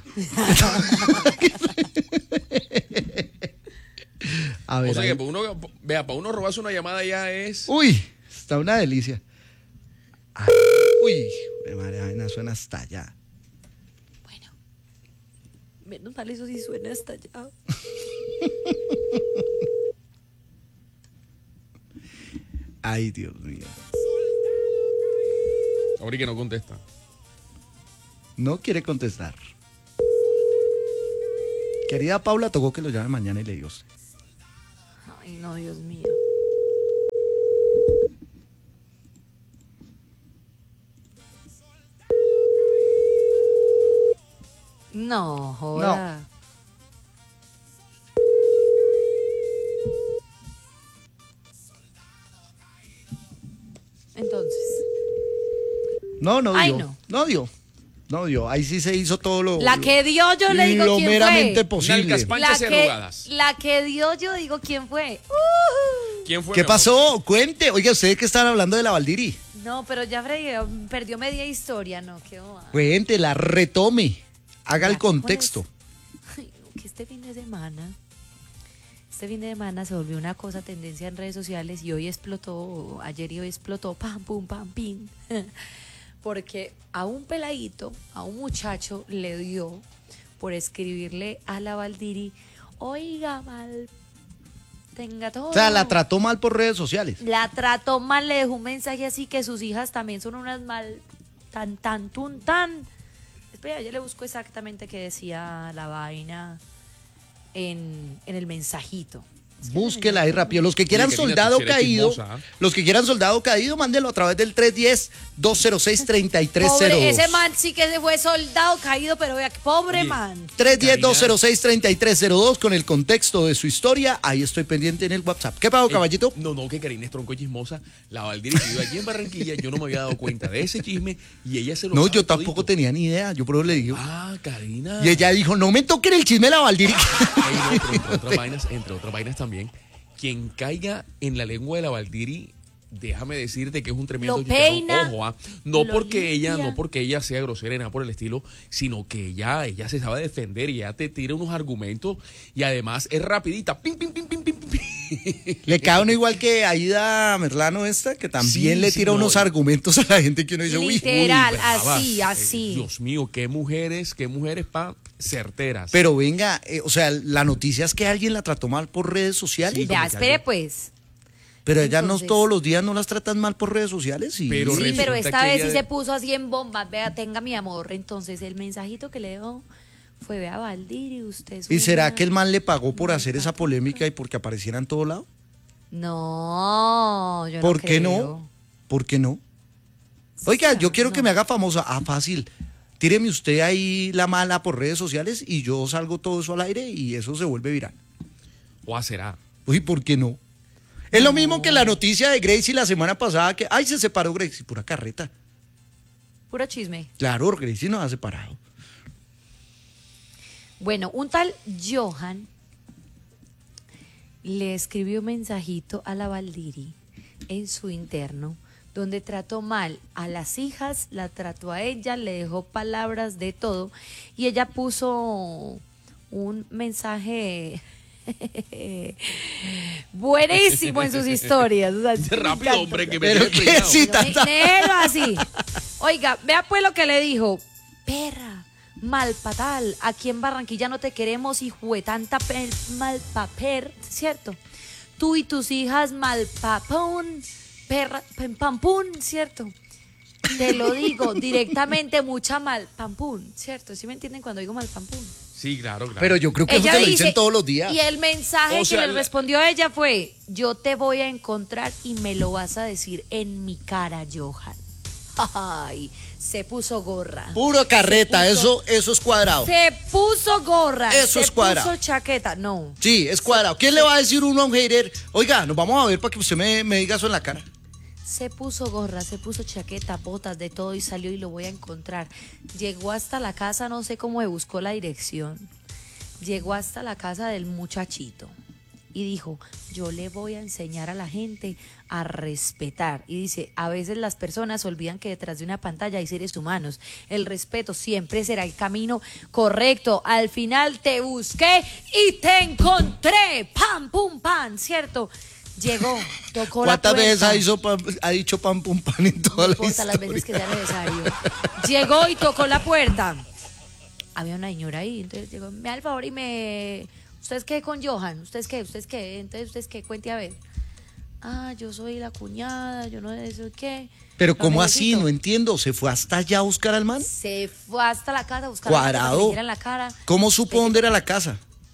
Speaker 2: A ver.
Speaker 1: O sea
Speaker 2: ahí.
Speaker 1: que para uno, vea, para uno robarse una llamada ya es.
Speaker 2: Uy, está una delicia. Ay, uy, de madre, vaina suena hasta allá.
Speaker 6: Bueno, menos mal eso sí suena hasta allá.
Speaker 2: Ay, Dios mío.
Speaker 1: Ahora que no contesta.
Speaker 2: No quiere contestar. Querida Paula, tocó que lo llame mañana y le digo.
Speaker 6: Ay, no, Dios mío. No, joda. Entonces,
Speaker 2: No, no
Speaker 6: Ay,
Speaker 2: dio.
Speaker 6: no.
Speaker 2: No dio. No dio. Ahí sí se hizo todo lo.
Speaker 6: la
Speaker 2: lo-
Speaker 6: que dio yo le digo
Speaker 2: lo
Speaker 6: quién
Speaker 2: meramente
Speaker 6: fue.
Speaker 2: posible.
Speaker 1: Nalgas panchas y
Speaker 6: que,
Speaker 1: arrugadas.
Speaker 6: la que dio yo digo quién fue. Uh.
Speaker 1: ¿Quién fue?
Speaker 2: ¿Qué
Speaker 1: mi amor?
Speaker 2: pasó? Cuente. Oiga, ustedes que están hablando de la Valdiri.
Speaker 6: No, pero ya Freddy perdió media historia, no, qué boba.
Speaker 2: Cuente, la retome. Haga el
Speaker 6: Ya, ¿cómo
Speaker 2: contexto.
Speaker 6: es? Ay, no, que este fin de semana, este fin de semana se volvió una cosa tendencia en redes sociales y hoy explotó, ayer y hoy explotó, pam, pum, pam, pim. Porque a un peladito, a un muchacho le dio por escribirle a la Valdiri, oiga, mal, tenga todo.
Speaker 2: O sea, la trató mal por redes sociales.
Speaker 6: La trató mal, le dejó un mensaje así que sus hijas también son unas mal, tan, tan, tun, tan. Espera, yo le busco exactamente qué decía la vaina en, en el mensajito.
Speaker 2: Búsquela ahí rápido. Los que quieran
Speaker 1: Oye, Karina,
Speaker 2: soldado
Speaker 1: tú sí eres
Speaker 2: caído,
Speaker 1: chismosa, ¿ah?
Speaker 2: los que quieran soldado caído, mándenlo a través del tres uno cero, dos cero seis, tres tres cero dos.
Speaker 6: Pobre, ese man sí que se fue soldado caído, pero vea, pobre
Speaker 1: Oye,
Speaker 6: man.
Speaker 2: tres uno cero, dos cero seis, tres tres cero dos con el contexto de su historia. Ahí estoy pendiente en el WhatsApp. ¿Qué pasó,
Speaker 1: Eh,
Speaker 2: caballito?
Speaker 1: No, no, que Karina es tronco chismosa. La Valdiri que vive allí en Barranquilla, yo no me había dado cuenta de ese chisme y ella se lo
Speaker 2: No,
Speaker 1: sabe
Speaker 2: yo tampoco
Speaker 1: todito.
Speaker 2: tenía ni idea. Yo por eso le digo.
Speaker 1: Ah, Karina.
Speaker 2: Y ella dijo, no me toquen el chisme de la Valdiri.
Speaker 1: Ey, no, pero entre otras vainas, entre otras vainas también, quien caiga en la lengua de la Valdiri, déjame decirte que es un tremendo
Speaker 6: Lo
Speaker 1: chicharrón.
Speaker 6: peina,
Speaker 1: Ojo, ah, no
Speaker 6: lo
Speaker 1: porque ella,
Speaker 6: limpia.
Speaker 1: no porque ella sea grosera y nada por el estilo, sino que ella, ella se sabe defender y ella te tira unos argumentos y además es rapidita. Pim, pim, pim, pim, pim, pim.
Speaker 2: Le cae uno igual que Aida Merlano esta, que también
Speaker 1: Sí,
Speaker 2: le
Speaker 1: sí,
Speaker 2: tira
Speaker 1: no,
Speaker 2: unos
Speaker 1: y-
Speaker 2: argumentos a la gente que uno dice, uy,
Speaker 6: Literal,
Speaker 1: Brava.
Speaker 6: así,
Speaker 1: Eh,
Speaker 6: así.
Speaker 1: Dios mío, qué mujeres, qué mujeres pa certeras.
Speaker 2: pero venga, eh, o sea, la noticia es que alguien la trató mal por redes sociales.
Speaker 1: Sí,
Speaker 6: Vea,
Speaker 1: como que
Speaker 6: espere
Speaker 1: algo-
Speaker 6: pues.
Speaker 2: Pero ellas no
Speaker 6: Entonces-
Speaker 2: todos los días no las tratan mal por redes sociales. Sí,
Speaker 1: Pero
Speaker 6: Sí,
Speaker 1: resulta
Speaker 6: pero esta
Speaker 1: que
Speaker 6: vez
Speaker 1: ella
Speaker 6: sí
Speaker 1: de-
Speaker 6: se puso así en bombas. Vea, tenga mi amor. Entonces el mensajito que le dio fue, vea, Valdiri, usted es
Speaker 2: ¿Y será
Speaker 6: una-
Speaker 2: que el man le pagó por hacer esa polémica y porque apareciera en todo lado?
Speaker 6: No, yo no
Speaker 2: ¿Por qué
Speaker 6: creo.
Speaker 2: no? ¿Por qué no? Oiga, yo quiero que
Speaker 6: no.
Speaker 2: me haga famosa. Ah, fácil. Tíreme usted ahí la mala por redes sociales y yo salgo todo eso al aire y eso se vuelve viral.
Speaker 1: O será.
Speaker 2: Uy, ¿por qué no? Es lo mismo que la noticia de Gracie la semana pasada que, ay, se separó Gracie, pura carreta.
Speaker 6: Puro chisme.
Speaker 2: Claro, Gracie nos ha separado.
Speaker 6: Bueno, un tal Johan le escribió un mensajito a la Valdiri en su interno, donde trató mal a las hijas, la trató a ella, le dejó palabras de todo, y ella puso un mensaje buenísimo en sus historias. O sea, me
Speaker 1: Rápido,
Speaker 6: encanta.
Speaker 1: hombre, que me
Speaker 2: Pero
Speaker 1: tiene
Speaker 2: qué
Speaker 1: peinado.
Speaker 2: sí,
Speaker 6: Pero
Speaker 2: tanta-
Speaker 6: ne- néelo así. Oiga, vea pues lo que le dijo. Perra, malpatal, aquí en Barranquilla no te queremos, hijo de tanta pe- malpaper, ¿cierto? Tú y tus hijas malpapón, perra, pem, pampún, ¿cierto? Te lo digo directamente, mucha malpampún, ¿cierto? ¿Sí me entienden cuando digo malpampún?
Speaker 1: Sí, claro, claro.
Speaker 2: Pero yo creo que eso te lo dicen todos los días.
Speaker 6: Y el mensaje
Speaker 1: O sea,
Speaker 6: que le
Speaker 1: la-
Speaker 6: respondió a ella fue, yo te voy a encontrar y me lo vas a decir en mi cara, Johan. Ay, se puso gorra.
Speaker 2: Puro carreta,
Speaker 6: Se
Speaker 2: eso, eso es cuadrado.
Speaker 6: Se puso gorra.
Speaker 2: Eso
Speaker 6: se
Speaker 2: es cuadrado.
Speaker 6: puso chaqueta. No.
Speaker 2: Sí, es cuadrado. ¿Quién le va a decir uno a un hater? Oiga, nos vamos a ver para que usted me, me diga eso en la cara.
Speaker 6: Se puso gorra, se puso chaqueta, botas, de todo y salió y lo voy a encontrar. Llegó hasta la casa, no sé cómo me buscó la dirección. Llegó hasta la casa del muchachito y dijo, yo le voy a enseñar a la gente a respetar. Y dice, a veces las personas olvidan que detrás de una pantalla hay seres humanos. El respeto siempre será el camino correcto. Al final te busqué y te encontré. Pam, pum, pam, ¿cierto? Llegó, tocó la
Speaker 2: ¿Cuántas veces
Speaker 6: puerta.
Speaker 2: ha, hizo pam- ha dicho pam pum pan en toda
Speaker 6: No
Speaker 2: la
Speaker 6: importa las
Speaker 2: historia?
Speaker 6: veces que sea necesario. Llegó y tocó la puerta. Había una señora ahí, entonces llegó, me da el favor y me... ¿Ustedes qué con Johan? ¿Ustedes qué? ¿Ustedes qué? Entonces, ¿ustedes qué? Cuente a ver. Ah, yo soy la cuñada, yo no sé eso qué.
Speaker 2: Pero
Speaker 6: Lo
Speaker 2: ¿cómo así?
Speaker 6: necesito.
Speaker 2: No entiendo. ¿Se fue hasta allá a buscar al man?
Speaker 6: Se fue hasta la casa a buscar a la gente que le
Speaker 2: Cuadrado.
Speaker 6: dijera en la cara.
Speaker 2: ¿Cómo supo
Speaker 6: Usted-
Speaker 2: dónde era la casa?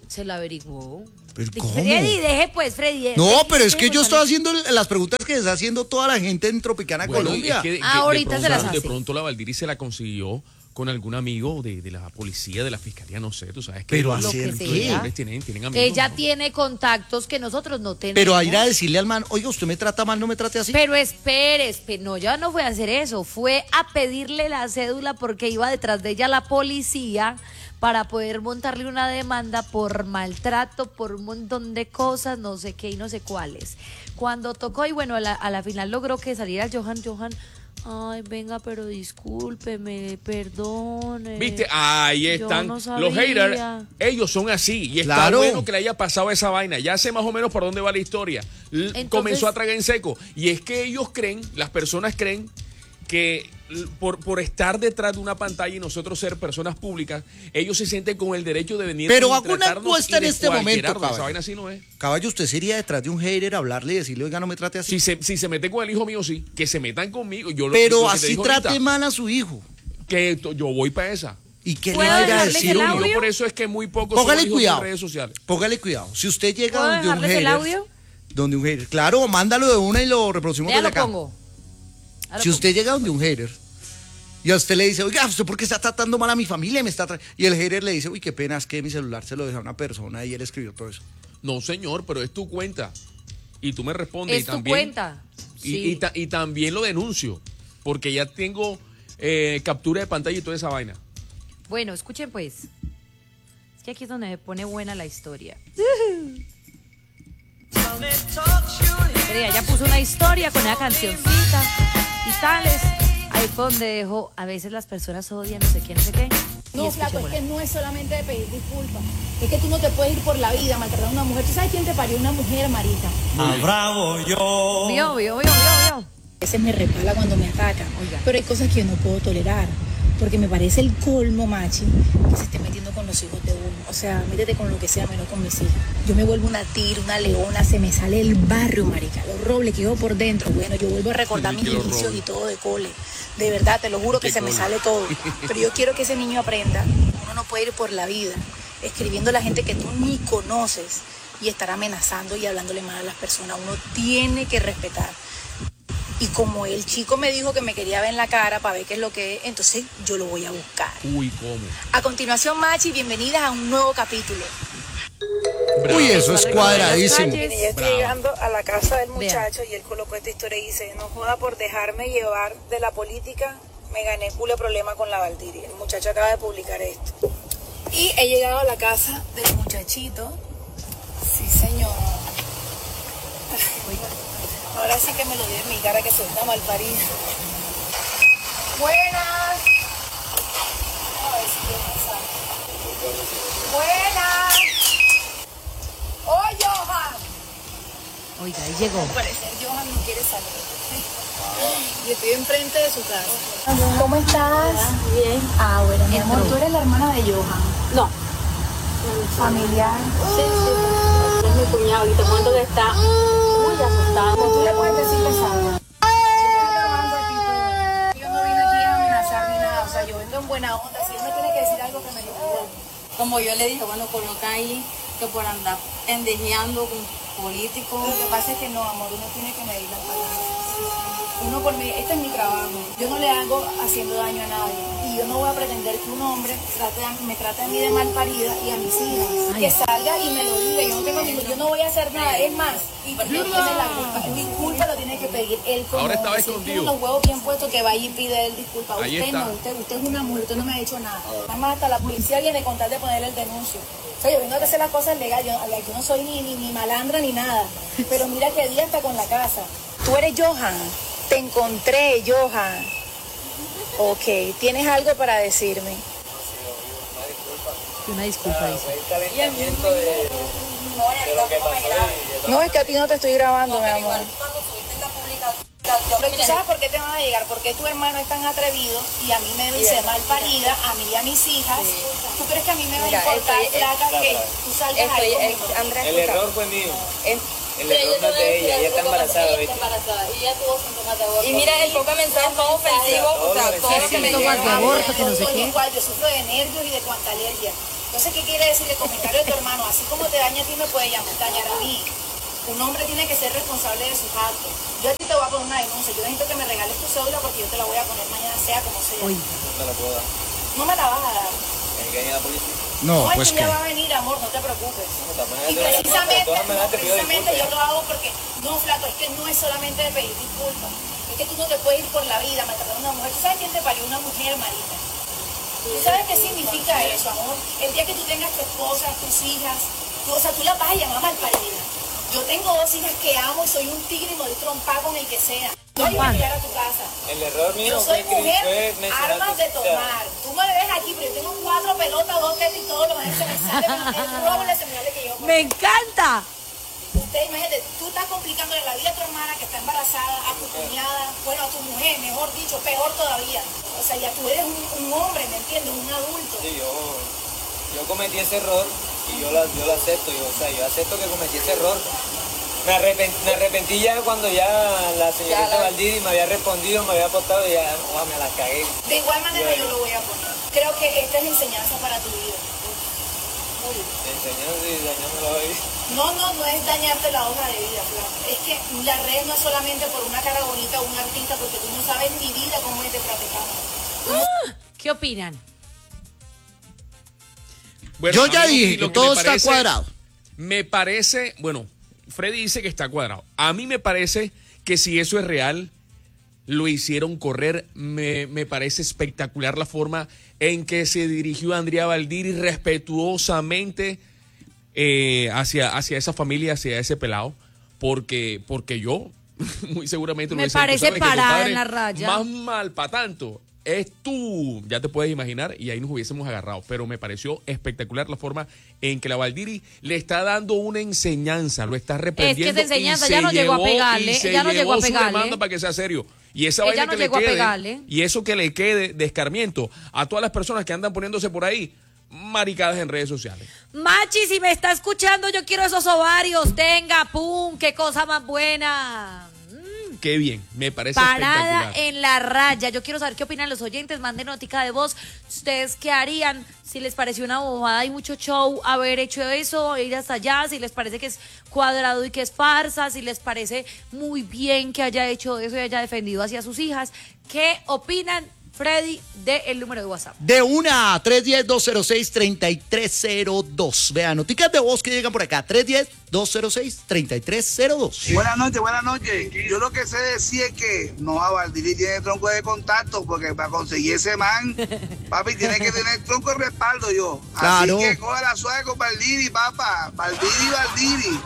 Speaker 6: Se lo averiguó.
Speaker 2: ¿Pero
Speaker 6: Di-
Speaker 2: cómo?
Speaker 6: Freddy, deje pues, Freddy.
Speaker 2: No,
Speaker 6: Freddy,
Speaker 2: pero es que
Speaker 6: deje,
Speaker 2: yo
Speaker 6: pues,
Speaker 2: estoy haciendo las preguntas que está haciendo toda la gente en Tropicana
Speaker 1: Bueno,
Speaker 2: Colombia.
Speaker 1: es que de-
Speaker 6: Ah,
Speaker 1: de-
Speaker 6: ahorita
Speaker 1: de
Speaker 6: se las
Speaker 1: pronto, de
Speaker 6: hace.
Speaker 1: pronto la Valdiri se la consiguió con algún amigo de, de la policía, de la fiscalía, no sé, tú sabes que
Speaker 2: Pero
Speaker 1: los
Speaker 6: Lo que
Speaker 2: hacer
Speaker 6: sea.
Speaker 2: qué.
Speaker 1: hombres tienen, tienen amigos.
Speaker 6: Ella
Speaker 1: ¿no?
Speaker 6: tiene contactos que nosotros no tenemos.
Speaker 2: Pero a ir a decirle al man, oiga, usted me trata mal, no me trate así.
Speaker 6: Pero espere, espere, no, ya no fue a hacer eso, fue a pedirle la cédula porque iba detrás de ella la policía para poder montarle una demanda por maltrato, por un montón de cosas, no sé qué y no sé cuáles. Cuando tocó y bueno, a la, a la final logró que saliera Johan, Johan, ay, venga, pero discúlpeme, perdone.
Speaker 1: ¿Viste? Ahí
Speaker 6: Yo
Speaker 1: están
Speaker 6: no
Speaker 1: los
Speaker 6: sabía.
Speaker 1: haters. Ellos son así. Y está
Speaker 2: Claro.
Speaker 1: bueno que le haya pasado esa vaina. Ya sé más o menos por dónde va la historia. L-
Speaker 6: Entonces-
Speaker 1: Comenzó a tragar en seco. Y es que ellos creen, las personas creen que l- por, por estar detrás de una pantalla y nosotros ser personas públicas, ellos se sienten con el derecho de venir
Speaker 2: Pero
Speaker 1: a
Speaker 2: hago una
Speaker 1: tratarnos
Speaker 2: encuesta
Speaker 1: y
Speaker 2: en este momento,
Speaker 1: descualquierarnos. Esa
Speaker 2: caballo.
Speaker 1: vaina así no es.
Speaker 2: Caballo, ¿usted se iría detrás de un hater a hablarle y decirle, oiga, no me trate así?
Speaker 1: Si se, si se meten con el hijo mío, sí. Que se metan conmigo. Yo lo-
Speaker 2: Pero
Speaker 1: lo que te
Speaker 2: así
Speaker 1: digo
Speaker 2: trate
Speaker 1: ahorita,
Speaker 2: mal a su hijo.
Speaker 1: que to- yo voy para esa.
Speaker 2: ¿Y qué le
Speaker 6: ¿Puedo
Speaker 2: va a ir a
Speaker 6: dejarles
Speaker 2: decir
Speaker 6: el
Speaker 2: uno?
Speaker 6: audio?
Speaker 1: Yo por eso es que muy pocos
Speaker 2: Póngale
Speaker 1: son hijos
Speaker 2: cuidado.
Speaker 1: de redes sociales.
Speaker 2: Póngale cuidado. Si usted llega
Speaker 6: ¿Puedo
Speaker 2: donde un
Speaker 6: dejarles el
Speaker 2: hater,
Speaker 6: audio?
Speaker 2: donde un hater, claro, mándalo de una y lo reproducimos
Speaker 6: Ya
Speaker 2: desde
Speaker 6: lo
Speaker 2: acá.
Speaker 6: pongo. Ya lo
Speaker 2: Si
Speaker 6: pongo.
Speaker 2: usted llega donde un hater y a usted le dice, oiga, ¿usted por qué está tratando mal a mi familia? Me está tra-?" Y el hater le dice, uy, qué pena, es que mi celular se lo dejó a una persona y él escribió todo eso.
Speaker 1: No, señor, pero es tu cuenta. Y tú me respondes.
Speaker 6: Es
Speaker 1: y
Speaker 6: tu
Speaker 1: también,
Speaker 6: cuenta.
Speaker 1: Y,
Speaker 6: Sí.
Speaker 1: y ta- y también lo denuncio. Porque ya tengo eh, captura de pantalla y toda esa vaina.
Speaker 6: Bueno, escuchen pues. Es que aquí es donde me pone buena la historia. Pero ella puso una historia con una cancioncita y tales. Ahí fue donde dejó, a veces las personas odian, no sé qué, no sé qué. Y
Speaker 9: No, flaco, es
Speaker 6: escuchémosla.
Speaker 9: que no es solamente de pedir disculpas. Es que tú no te puedes ir por la vida maltratando a una mujer. ¿Tú sabes quién te parió? Una mujer, marica.
Speaker 10: Bravo yo.
Speaker 6: Vio, vio, vio, vio, vio.
Speaker 9: A veces me repala cuando me atacan.
Speaker 6: Oiga.
Speaker 9: Pero hay cosas que yo no puedo tolerar. Porque me parece el colmo, machi, que se esté metiendo con los hijos de uno. O sea, métete con lo que sea, menos con mis hijas. Yo me vuelvo una tira, una leona, se me sale el barrio, marica. Los robles que yo por dentro. Bueno, yo vuelvo a recordar
Speaker 1: Sí,
Speaker 9: mis
Speaker 1: que los
Speaker 9: inicios
Speaker 1: robles.
Speaker 9: y todo de cole. De verdad, te lo juro que
Speaker 1: ¿Qué
Speaker 9: se me
Speaker 1: cole?
Speaker 9: sale todo. Pero yo quiero que ese niño aprenda. Uno no puede ir por la vida escribiendo a la gente que tú ni conoces y estar amenazando y hablándole mal a las personas. Uno tiene que respetar. Y como el chico me dijo que me quería ver en la cara para ver qué es lo que es, entonces yo lo voy a buscar.
Speaker 1: Uy, ¿cómo?
Speaker 9: A continuación, Machi, bienvenidas a un nuevo capítulo.
Speaker 2: Uy, eso es cuadradísimo.
Speaker 9: Yo estoy
Speaker 1: Bravo.
Speaker 9: llegando a la casa del
Speaker 6: Vea.
Speaker 9: muchacho y él colocó esta historia y dice, no joda por dejarme llevar de la política, me gané culo problema con la Valdiri. El muchacho acaba de publicar esto. Y he llegado a la casa del muchachito. Sí, señor. Ahora sí que me lo dio en mi cara que soy una malparida. Buenas. A ver si tiene mensaje. Buenas. ¡Oh, Johan!
Speaker 6: Oiga, ahí llegó.
Speaker 9: Al parecer Johan no quiere salir. Y estoy enfrente de su casa. ¿Cómo estás? Bien. Ah, bueno, mi amor,
Speaker 6: Entró.
Speaker 9: tú eres la hermana de Johan. No. Familiar.
Speaker 11: Sí, sí. Es mi cuñado y te cuento que está muy asustado.
Speaker 9: Tú le puedes decir que salga. Yo no vine aquí a amenazar ni nada. O sea, yo vengo en buena onda. Si él me tiene que decir algo, que me lo diga.
Speaker 11: Como yo le dije, bueno, coloca ahí que por andar pendejeando con políticos.
Speaker 9: Lo que pasa es que no, amor, uno tiene que medir las palabras. Uno por mí, este es mi trabajo. Yo no le hago haciendo daño a nadie. Y yo no voy a pretender que un hombre trate a- me trate a mí de mal parida y a mis hijas.
Speaker 6: Ay.
Speaker 9: Que salga y me lo diga. Yo no tengo ningún, yo no voy a hacer nada. Es más, y porque él tiene la culpa. Disculpa lo tiene que pedir él como
Speaker 1: Ahora estaba
Speaker 9: hombre. Si él
Speaker 1: escondido.
Speaker 9: tiene los huevos bien puestos, que vaya y pide él disculpa.
Speaker 1: Ahí
Speaker 9: Usted
Speaker 1: está.
Speaker 9: no, usted, usted es una mujer, usted no me ha hecho nada. Además, hasta la policía viene con tal de ponerle el denuncio. O sea, yo vengo a hacer las cosas legales, yo, yo no soy ni, ni, ni malandra ni nada. Pero mira que día está con la casa. Tú eres Johan. Te encontré, Johan. Ok, ¿tienes algo para decirme?
Speaker 6: Una disculpa, dice.
Speaker 9: No, es que a ti no te estoy grabando, mi amor. Pero tú sabes por qué te van a llegar, porque tu hermano es tan atrevido y a mí me dice mal parida, a mí y a mis hijas. ¿Tú crees que a mí me va a importar, flaca, que tú salgas ahí conmigo?
Speaker 4: El error fue mío. El error no es de ella, ella está embarazada, ¿viste?
Speaker 11: Y ella tuvo síntomas de aborto.
Speaker 9: Y mira, el poco mensaje todo ofensivo, o sea, todo lo que me
Speaker 6: Síntomas de
Speaker 9: llega.
Speaker 6: aborto, que no sé
Speaker 9: Soy
Speaker 6: qué.
Speaker 9: igual, yo sufro de nervios y de cuanta alergia. Entonces, ¿qué quiere decir? El comentario de tu hermano, así como te daña a ti, me puede llamar, dañar a mí. Un hombre tiene que ser responsable de sus actos. Yo a ti te voy a poner una denuncia. Yo necesito que me regales tu cédula porque yo te la voy a poner mañana, sea como sea.
Speaker 12: No te la puedo dar.
Speaker 9: No me la vas a dar.
Speaker 12: ¿Hay que ir a la policía?
Speaker 2: No,
Speaker 9: No,
Speaker 2: pues
Speaker 9: es que
Speaker 2: que.
Speaker 9: ella va a venir, amor, no te preocupes.
Speaker 12: también
Speaker 9: Y
Speaker 12: te- de
Speaker 9: precisamente,
Speaker 12: todas maneras
Speaker 9: no,
Speaker 12: te pido
Speaker 9: precisamente
Speaker 12: disculpas.
Speaker 9: yo lo hago porque, no, flaco, es que no es solamente de pedir disculpas. Es que tú no te puedes ir por la vida maltratando a una mujer. ¿Tú sabes quién te parió? Una mujer, Marita. ¿Tú sabes qué significa eso, amor? El día que tú tengas tu esposa, tus hijas, tú, o sea, tú la vas a llamar malparida. Yo tengo dos hijas que amo y soy un tigre y me doy trompa con el que sea. No voy a llegar a tu casa.
Speaker 12: El error mío
Speaker 9: Yo soy
Speaker 12: fue,
Speaker 9: mujer,
Speaker 12: fue mencionar
Speaker 9: armas
Speaker 12: tu-
Speaker 9: de tomar. Tú me ves aquí, pero yo tengo cuatro pelotas, dos tetas y todo lo demás se me sale. El robo le señales que yo.
Speaker 6: ¡Me encanta!
Speaker 9: Usted, imagínate, tú estás complicándole la vida a tu hermana que está embarazada, a tu cuñada, bueno, a tu mujer, mejor dicho, peor todavía. O sea, ya tú eres un, un hombre, ¿me entiendes? Un adulto.
Speaker 12: Sí, yo, yo cometí ese error y yo, la, yo lo acepto. Yo, o sea, yo acepto que cometí ese error. Me arrepentí, me arrepentí ya cuando ya la señorita
Speaker 9: Ya la-
Speaker 12: Valdiri me había respondido, me había apostado y ya oh, me la cagué.
Speaker 9: De igual manera
Speaker 12: Bueno.
Speaker 9: yo lo voy a poner. Creo que esta es enseñanza para tu vida. Muy bien.
Speaker 12: Enseñando y dañándolo hoy.
Speaker 9: No, no, no es dañarte la hoja de vida, Flaco. Es que la red no es solamente por una cara bonita o un artista, porque tú no sabes mi vida cómo es detrás de cámara.
Speaker 6: ¿Qué opinan?
Speaker 1: Bueno,
Speaker 2: Yo
Speaker 1: a
Speaker 2: ya
Speaker 1: mí
Speaker 2: dije
Speaker 1: lo
Speaker 2: que todo
Speaker 1: me
Speaker 2: está
Speaker 1: parece-
Speaker 2: cuadrado.
Speaker 1: Me parece, bueno, Freddy dice que está cuadrado. A mí me parece que si eso es real, lo hicieron correr. Me, me parece espectacular la forma en que se dirigió Andrea Valdiri respetuosamente eh, hacia, hacia esa familia, hacia ese pelado. Porque, porque yo, muy seguramente lo
Speaker 6: Me
Speaker 1: hubiese dicho,
Speaker 6: parece
Speaker 1: "¿Sabes que,
Speaker 6: parada
Speaker 1: compadre,
Speaker 6: en la raya".
Speaker 1: Más mal para tanto. Es tú, ya te puedes imaginar, y ahí nos hubiésemos agarrado. Pero me pareció espectacular la forma en que la Valdiri le está dando una enseñanza, lo está reprendiendo.
Speaker 6: Es enseñanza,
Speaker 1: y
Speaker 6: ya
Speaker 1: se
Speaker 6: no llegó a
Speaker 1: llevó-
Speaker 6: pegarle,
Speaker 1: y se
Speaker 6: ya no llegó a
Speaker 1: llevó su
Speaker 6: pegarle.
Speaker 1: demanda para que sea serio. Y esa
Speaker 6: Ella
Speaker 1: vaina
Speaker 6: no
Speaker 1: que
Speaker 6: llegó a
Speaker 1: le quede,
Speaker 6: pegarle.
Speaker 1: y eso que le quede de escarmiento a todas las personas que andan poniéndose por ahí maricadas en redes sociales.
Speaker 6: Machi, si me está escuchando, yo quiero esos ovarios. Tenga, pum, qué cosa más buena.
Speaker 1: Qué bien, me parece
Speaker 6: Parada
Speaker 1: espectacular.
Speaker 6: en la raya. Yo quiero saber qué opinan los oyentes. Manden notica de voz. ¿Ustedes qué harían? Si les pareció una bobada y mucho show haber hecho eso, ir hasta allá. Si les parece que es cuadrado y que es farsa. Si les parece muy bien que haya hecho eso y haya defendido hacia sus hijas. ¿Qué opinan, Freddy, del número de WhatsApp?
Speaker 2: De una, tres uno cero, dos cero seis, tres tres cero dos. Vean, noticias de voz que llegan por acá. tres uno cero, dos cero seis, tres tres cero dos.
Speaker 13: Buenas noches, buenas noches. Yo lo que sé decir es que no, a Valdiri tiene tronco de contacto porque para conseguir ese man, papi, tiene que tener tronco de respaldo yo.
Speaker 2: Claro.
Speaker 13: Así que coja la suave con Valdiri, papá. Valdiri, Valdiri.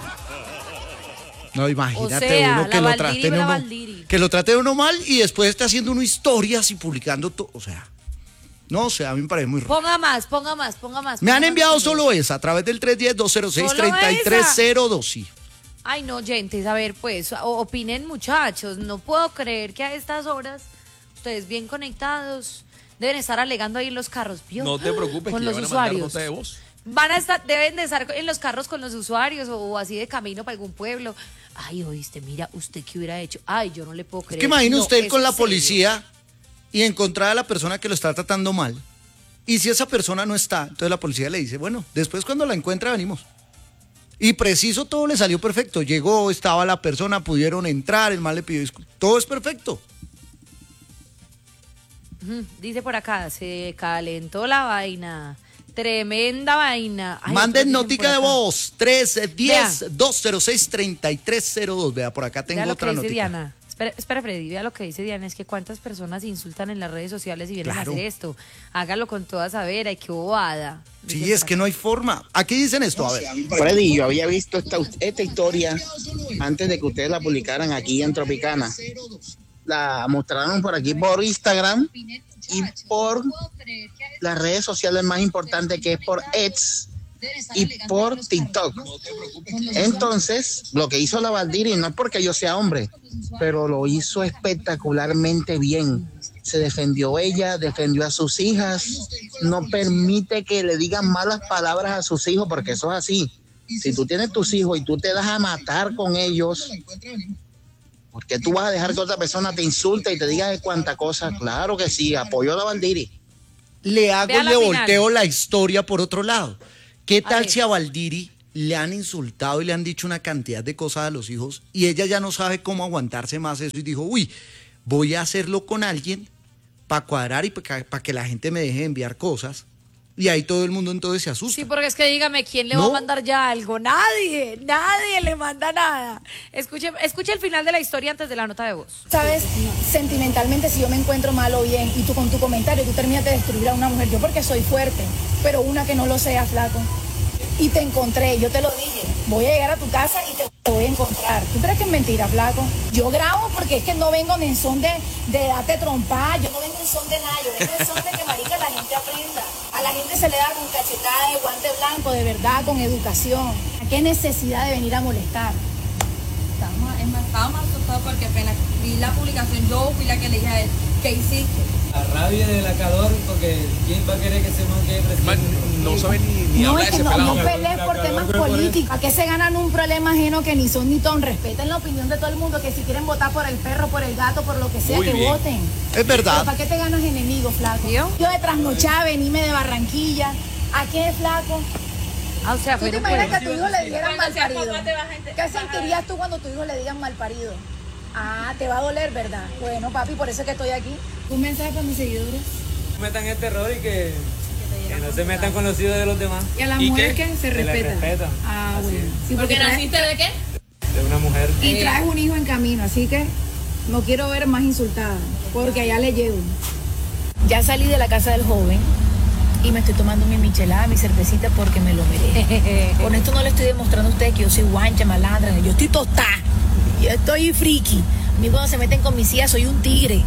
Speaker 2: No, imagínate
Speaker 6: O sea,
Speaker 2: uno que
Speaker 6: la
Speaker 2: lo
Speaker 6: Valdiri,
Speaker 2: trate
Speaker 6: la
Speaker 2: uno,
Speaker 6: Valdiri.
Speaker 2: que lo trate uno mal y después está haciendo uno historias y publicando todo. O sea, no, o sea, a mí me parece muy raro.
Speaker 6: Ponga más, ponga más, ponga más.
Speaker 2: Me han
Speaker 6: ponga
Speaker 2: enviado
Speaker 6: más.
Speaker 2: solo esa a través del tres uno cero, dos cero seis,
Speaker 6: ¿Solo
Speaker 2: tres tres cero dos. Sí.
Speaker 6: Ay, no, oyentes, a ver, pues, o- opinen, muchachos. No puedo creer que a estas horas, ustedes bien conectados, deben estar alegando ahí en los carros. ¿Vio?
Speaker 1: No te preocupes,
Speaker 6: con
Speaker 1: que ya
Speaker 6: los
Speaker 1: van a mandar
Speaker 6: usuarios.
Speaker 1: nota de voz.
Speaker 6: Van a estar, deben de estar en los carros con los usuarios o, o así de camino para algún pueblo. Ay, oíste, mira, ¿usted qué hubiera hecho? Ay, yo no le puedo creer.
Speaker 2: Es que imagine
Speaker 6: No,
Speaker 2: usted ir
Speaker 6: es
Speaker 2: con la
Speaker 6: en serio.
Speaker 2: policía y encontrar a la persona que lo está tratando mal. Y si esa persona no está, entonces la policía le dice, bueno, después cuando la encuentra venimos. Y preciso todo le salió perfecto. Llegó, estaba la persona, pudieron entrar, el mal le pidió disculpas. Todo es perfecto.
Speaker 6: Ujú, dice por acá, se calentó la vaina. Tremenda vaina. Ay,
Speaker 2: Manden
Speaker 6: otros dicen
Speaker 2: notica
Speaker 6: por
Speaker 2: de
Speaker 6: acá.
Speaker 2: voz, tres uno
Speaker 6: Vea.
Speaker 2: cero, dos cero seis, tres tres cero dos. Vea, por acá tengo
Speaker 6: Vea lo
Speaker 2: otra
Speaker 6: que dice
Speaker 2: notica.
Speaker 6: Diana. Espera, espera, Freddy, vea lo que dice Diana. Es que cuántas personas insultan en las redes sociales y vienen
Speaker 2: Claro.
Speaker 6: a hacer esto. Hágalo con toda saber, ay, qué bobada.
Speaker 2: Sí, es que no hay forma. Aquí dicen esto, a ver.
Speaker 14: Freddy, yo había visto esta, esta historia antes de que ustedes la publicaran aquí en Tropicana. La mostraron por aquí por Instagram y por las redes sociales más importantes, que es por X y por TikTok. Entonces, lo que hizo la Valdiri no es porque yo sea hombre, pero lo hizo espectacularmente bien. Se defendió ella, defendió a sus hijas, no permite que le digan malas palabras a sus hijos, porque eso es así. Si tú tienes tus hijos y tú te das a matar con ellos, ¿por qué tú vas a dejar que otra persona te insulte y te diga de cuánta cosa? Claro que sí, apoyo a la Valdiri.
Speaker 2: le hago,
Speaker 6: Vea la
Speaker 2: le
Speaker 6: final.
Speaker 2: volteo la historia por otro lado. ¿Qué
Speaker 6: A
Speaker 2: tal
Speaker 6: ver.
Speaker 2: si a Valdiri le han insultado y le han dicho una cantidad de cosas a los hijos y ella ya no sabe cómo aguantarse más eso y dijo, uy, voy a hacerlo con alguien para cuadrar y para que la gente me deje enviar cosas? Y ahí todo el mundo entonces se asusta.
Speaker 6: Sí, porque es que dígame, ¿quién le
Speaker 2: No.
Speaker 6: va a mandar ya algo? Nadie, nadie le manda nada. Escuche, escuche el final de la historia antes de la nota de voz.
Speaker 9: Sabes, sentimentalmente, si yo me encuentro mal o bien y tú con tu comentario, tú terminas de destruir a una mujer, yo porque soy fuerte, pero una que no lo sea, flaco. Y te encontré, yo te lo dije, voy a llegar a tu casa y te voy a encontrar. ¿Tú crees que es mentira, flaco? Yo grabo porque es que no vengo en son de, de darte trompada, yo no vengo en son de nada, yo vengo en son de que, marica, la gente aprenda. A la gente se le da con cachetada de guante blanco, de verdad, con educación. ¿A qué necesidad de venir a molestar?
Speaker 11: Estaba, es más, estaba más asustado porque apenas vi la publicación, yo fui la que le dije a él, ¿qué hiciste?
Speaker 12: La rabia de la calor, porque ¿quién va a querer que se manque presidente?
Speaker 1: No sabe ni, ni
Speaker 9: No,
Speaker 1: hablar
Speaker 9: es
Speaker 1: de
Speaker 9: que
Speaker 1: ese
Speaker 9: no,
Speaker 1: pelado.
Speaker 9: no pelees por temas políticos. ¿A qué se ganan un problema ajeno que ni son ni ton? Respeten la opinión de todo el mundo, que si quieren votar por el perro, por el gato, por lo que sea,
Speaker 2: Muy
Speaker 9: que
Speaker 2: bien.
Speaker 9: voten.
Speaker 2: Es verdad.
Speaker 9: Pero ¿para qué te ganas enemigos, flaco? Yo de trasnochada, venime de Barranquilla. ¿A qué, flaco?
Speaker 6: Ah, o sea,
Speaker 9: ¿Tú te
Speaker 6: pero
Speaker 9: imaginas
Speaker 6: pues-
Speaker 9: que a tu hijo le dijeran
Speaker 11: Cuando
Speaker 9: mal
Speaker 11: sea
Speaker 9: parido?
Speaker 11: papá te vas a ente-
Speaker 9: ¿Qué sentirías tú cuando tu hijo le digan mal parido? Ah, te va a doler, ¿verdad? Bueno, papi, por eso es que estoy aquí. ¿Un mensaje para mis seguidores?
Speaker 12: No metan este error y que, que no se metan con los hijos de los demás.
Speaker 9: ¿Y a las mujeres que se
Speaker 12: Que las
Speaker 9: respetan?
Speaker 12: respetan.
Speaker 9: Ah,
Speaker 12: Así
Speaker 9: bueno.
Speaker 12: es.
Speaker 9: Sí,
Speaker 11: ¿Porque
Speaker 9: traes-
Speaker 11: naciste de qué?
Speaker 12: De una mujer.
Speaker 9: Y traes un hijo en camino, así que no quiero ver más insultada, porque allá le llevo. Ya salí de la casa del joven y me estoy tomando mi michelada, mi cervecita, porque me lo merezco. Con esto no le estoy demostrando a ustedes que yo soy guancha, malandra, yo estoy tostada, yo estoy friki. A mí cuando se meten con mis hijas soy un tigre.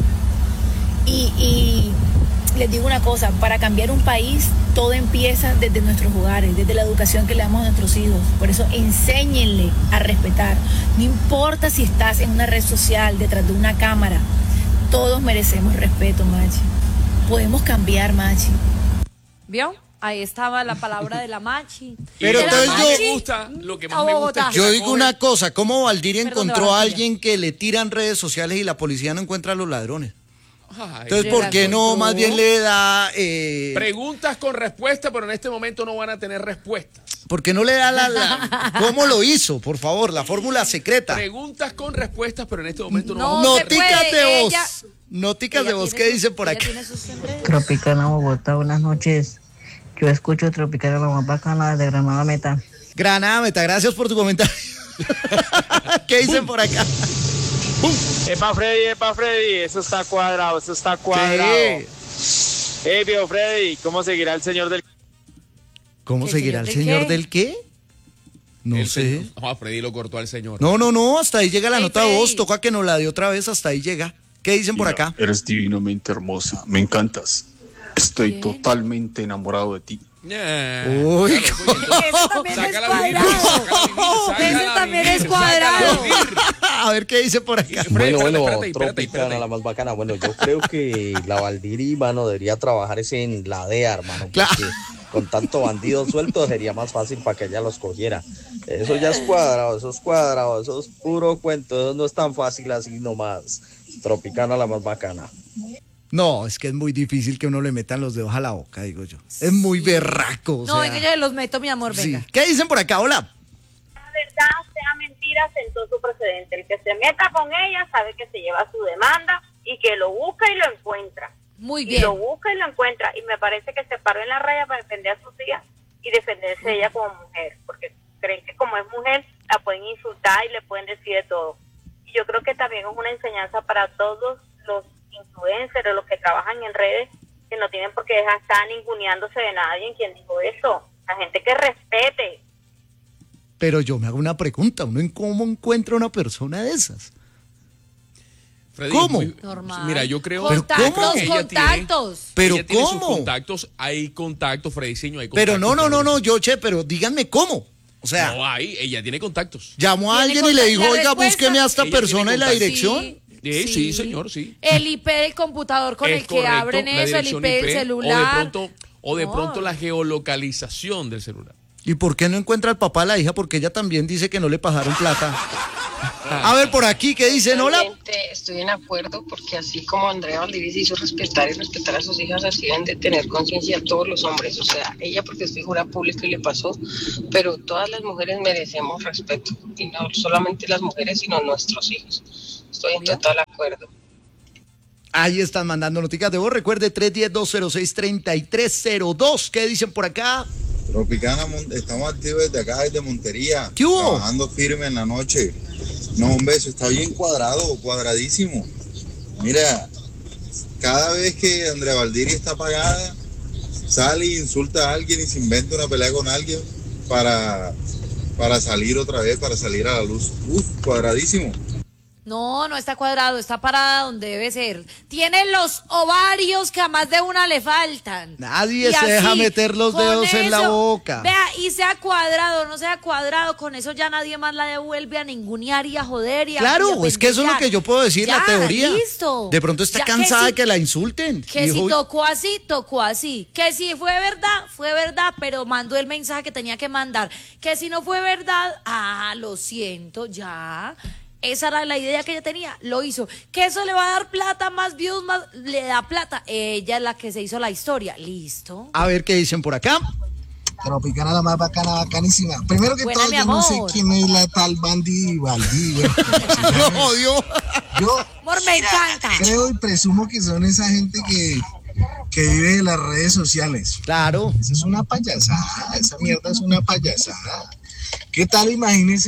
Speaker 9: Y, y les digo una cosa, para cambiar un país todo empieza desde nuestros hogares, desde la educación que le damos a nuestros hijos. Por eso enséñenle a respetar. No importa si estás en una red social, detrás de una cámara, todos merecemos respeto, Machi. Podemos cambiar, Machi.
Speaker 6: ¿Vio? Ahí estaba la palabra de la machi.
Speaker 2: Pero
Speaker 6: De la
Speaker 2: entonces yo-
Speaker 6: machi
Speaker 1: me gusta, lo que
Speaker 6: a
Speaker 1: más me gusta
Speaker 6: Bogotá.
Speaker 1: es que
Speaker 2: Yo
Speaker 1: la
Speaker 2: digo
Speaker 1: joven-
Speaker 2: una cosa, ¿cómo Valdiri
Speaker 6: Perdón, de
Speaker 2: encontró a
Speaker 6: Barranquilla.
Speaker 2: alguien que le tiran redes sociales y la policía no encuentra a los ladrones?
Speaker 1: Ay,
Speaker 2: Entonces, ¿por qué no más bien le da... Eh,
Speaker 1: Preguntas con respuesta, pero en este momento no van a tener respuesta.
Speaker 2: ¿Por qué no le da la, la- ¿Cómo lo hizo? Por favor, la fórmula secreta.
Speaker 1: Preguntas con respuestas, pero en este momento no,
Speaker 6: No
Speaker 1: vamos a
Speaker 6: se
Speaker 1: tener
Speaker 2: Noticas
Speaker 6: puede,
Speaker 2: de voz.
Speaker 6: ella-
Speaker 2: Noticas
Speaker 6: Ella
Speaker 2: de voz.
Speaker 6: tiene
Speaker 2: ¿Qué
Speaker 6: sus-
Speaker 2: dice por
Speaker 6: ella
Speaker 2: acá?
Speaker 6: tiene sus enredos.
Speaker 15: Tropicana Bogotá, buenas noches. Yo escucho Tropicana la más bacana de Granada Meta.
Speaker 2: Granada Meta, gracias por tu comentario. ¿Qué dicen por acá?
Speaker 16: Epa Freddy, epa Freddy, eso está cuadrado, eso está cuadrado. Hey, viejo Freddy, ¿cómo seguirá el señor del...
Speaker 2: ¿Cómo
Speaker 1: ¿Qué
Speaker 2: seguirá el
Speaker 1: señor de
Speaker 2: señor
Speaker 1: qué?
Speaker 2: del qué? No
Speaker 1: El
Speaker 2: sé.
Speaker 1: señor- No, a Freddy lo cortó al señor.
Speaker 2: No, no, no, hasta ahí llega la
Speaker 1: Hey,
Speaker 2: nota de
Speaker 1: Freddy.
Speaker 2: voz. Toca que nos la dé otra vez, hasta ahí llega. ¿Qué dicen por acá?
Speaker 17: Eres divinamente hermosa, me encantas. Estoy totalmente enamorado de ti.
Speaker 2: Uy,
Speaker 6: Ese también es cuadrado. Ese también es cuadrado.
Speaker 2: A ver qué dice por acá.
Speaker 18: Bueno, bueno, Tropicana, la más bacana. Bueno, yo creo que la Valdiri, mano, debería trabajar ese en la D E A, hermano. Porque con tanto bandido suelto sería más fácil para que ella los cogiera. Eso ya es cuadrado, eso es cuadrado, eso es puro cuento. Eso no es tan fácil así nomás. Tropicana, la más bacana.
Speaker 2: No, es que es muy difícil que uno le metan los dedos a la boca, digo yo. Es muy berraco. o
Speaker 6: No,
Speaker 2: sea,
Speaker 6: venga, yo los meto, mi amor,
Speaker 2: sí.
Speaker 6: venga.
Speaker 2: ¿Qué dicen por acá? Hola.
Speaker 19: verdad sea mentira, sentó su precedente. El que se meta con ella sabe que se lleva su demanda y que lo busca y lo encuentra.
Speaker 6: Muy
Speaker 19: Y
Speaker 6: bien.
Speaker 19: lo busca y lo encuentra. Y me parece que se paró en la raya para defender a sus hijas y defenderse ella como mujer. Porque creen que como es mujer la pueden insultar y le pueden decir de todo. Y yo creo que también es una enseñanza para todos los influencers, los que trabajan en redes, que no tienen por qué dejar estar ninguneándose de nadie. Quien dijo eso, la gente que respete.
Speaker 2: Pero yo me hago una pregunta. ¿Uno en cómo encuentra una persona de esas?
Speaker 1: Freddy,
Speaker 2: ¿Cómo?
Speaker 1: muy-
Speaker 6: Normal.
Speaker 1: Mira, yo creo,
Speaker 6: Contactos,
Speaker 1: yo creo que ella
Speaker 6: contactos.
Speaker 1: tiene,
Speaker 2: ¿Pero
Speaker 1: ella tiene sus
Speaker 2: cómo?
Speaker 1: contactos, hay contactos, Freddyciño, hay contactos.
Speaker 2: Pero no, no, no, no, yo, che, pero díganme cómo. O sea,
Speaker 1: No hay, ella tiene contactos.
Speaker 2: llamó a
Speaker 6: Tiene
Speaker 2: alguien y le dijo,
Speaker 6: la
Speaker 2: oiga,
Speaker 6: respuesta.
Speaker 2: búsqueme a esta
Speaker 1: Ella tiene
Speaker 2: persona y la
Speaker 1: contactos.
Speaker 2: dirección.
Speaker 1: Sí, sí, señor, sí.
Speaker 6: El I P del computador con
Speaker 1: Es
Speaker 6: el que
Speaker 1: correcto,
Speaker 6: abren
Speaker 1: la
Speaker 6: eso, el I
Speaker 1: dirección
Speaker 6: P
Speaker 1: I
Speaker 6: del
Speaker 1: P,
Speaker 6: celular.
Speaker 1: O de pronto, o de
Speaker 6: No.
Speaker 1: pronto la geolocalización del celular.
Speaker 2: ¿Y por qué no encuentra al papá de la hija? Porque ella también dice que no le pagaron plata. A ver, por aquí, ¿qué dicen? Hola.
Speaker 20: Realmente estoy en acuerdo porque así como Andrea Valdivia se hizo respetar y respetar a sus hijas, así deben de tener conciencia todos los hombres. O sea, ella porque es figura pública y le pasó, pero todas las mujeres merecemos respeto. Y no solamente las mujeres, sino nuestros hijos. Estoy en total acuerdo.
Speaker 2: Ahí están mandando noticias de voz. Recuerde tres uno cero, dos cero seis, tres tres cero dos. ¿Qué dicen por acá?
Speaker 21: Tropicana, estamos activos desde acá, desde Montería.
Speaker 2: ¿Qué hubo?
Speaker 21: Trabajando firme en la noche. No, un beso, está bien cuadrado, cuadradísimo. Mira, cada vez que Andrea Valdiri está apagada, sale e insulta a alguien y se inventa una pelea con alguien para, para salir otra vez, para salir a la luz. Uf, cuadradísimo.
Speaker 6: No, no está cuadrado, está parada donde debe ser. Tiene los ovarios que a más de una le faltan.
Speaker 2: Nadie
Speaker 6: Y
Speaker 2: se
Speaker 6: así,
Speaker 2: deja meter los
Speaker 6: con
Speaker 2: dedos en la
Speaker 6: eso,
Speaker 2: boca.
Speaker 6: Vea, y sea cuadrado, no sea cuadrado, con eso ya nadie más la devuelve a ningunear y a joder y a
Speaker 2: Claro,
Speaker 6: y a
Speaker 2: es que eso es lo que yo puedo decir,
Speaker 6: Ya,
Speaker 2: la teoría.
Speaker 6: listo.
Speaker 2: De pronto está
Speaker 6: Ya, que
Speaker 2: cansada
Speaker 6: si-
Speaker 2: de que la insulten.
Speaker 6: Que
Speaker 2: Dijo,
Speaker 6: si tocó así, tocó así. Que si fue verdad, fue verdad, pero mandó el mensaje que tenía que mandar. Que si no fue verdad, ah, lo siento, ya. Esa era la idea que ella tenía, lo hizo. Que eso le va a dar plata, más views, más le da plata. Ella es la que se hizo la historia, listo.
Speaker 2: A ver qué dicen por acá.
Speaker 22: Tropicana, la más bacana, bacanísima. Primero que
Speaker 6: Buena,
Speaker 22: todo,
Speaker 6: mi
Speaker 22: yo no sé
Speaker 6: amor.
Speaker 22: quién es la tal Bandy Valdivia.
Speaker 2: No, Dios.
Speaker 22: Yo
Speaker 6: Amor, me encanta.
Speaker 22: creo y presumo que son esa gente que, que vive de las redes sociales.
Speaker 2: Claro.
Speaker 22: Esa es una payasada, esa mierda es una payasada. ¿Qué tal? Imagínese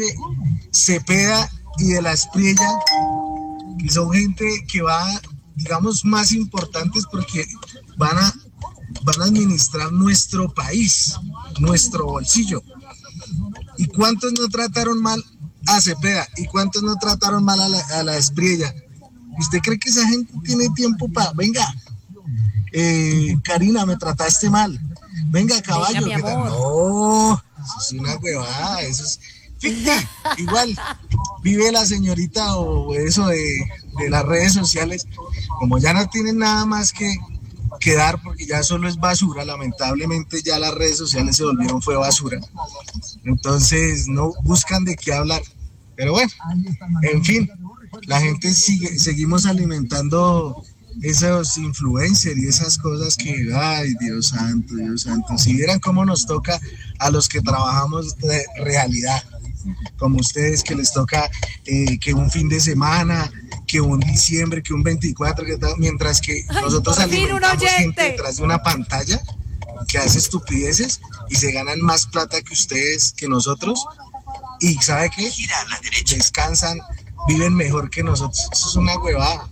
Speaker 22: Cepeda y de la Espriella, que son gente que va, digamos, más importantes porque van a, van a administrar nuestro país, nuestro bolsillo. ¿Y cuántos no trataron mal a Cepeda? ¿Y cuántos no trataron mal a la, a la Espriella? ¿Usted cree que esa gente tiene tiempo para, venga, eh, Karina, me trataste mal, venga, caballo,
Speaker 6: Venga, mi
Speaker 22: ¿qué tal?
Speaker 6: amor.
Speaker 22: No, eso es una huevada, eso es ficta. Igual vive la señorita o eso de, de las redes sociales, como ya no tienen nada más que, que dar porque ya solo es basura, lamentablemente ya las redes sociales se volvieron fue basura, entonces no buscan de qué hablar, pero bueno, en fin, la gente sigue, seguimos alimentando esos influencers y esas cosas que, ay, Dios santo, Dios santo, si vieran cómo nos toca a los que trabajamos de realidad, como ustedes que les toca eh, que un fin de semana, que un diciembre, que un veinticuatro, que tal, mientras que nosotros
Speaker 6: por fin un
Speaker 22: alimentamos gente
Speaker 6: oyente.
Speaker 22: detrás de una pantalla que hace estupideces y se ganan más plata que ustedes, que nosotros, y ¿sabe qué? Descansan, viven mejor que nosotros, eso es una huevada.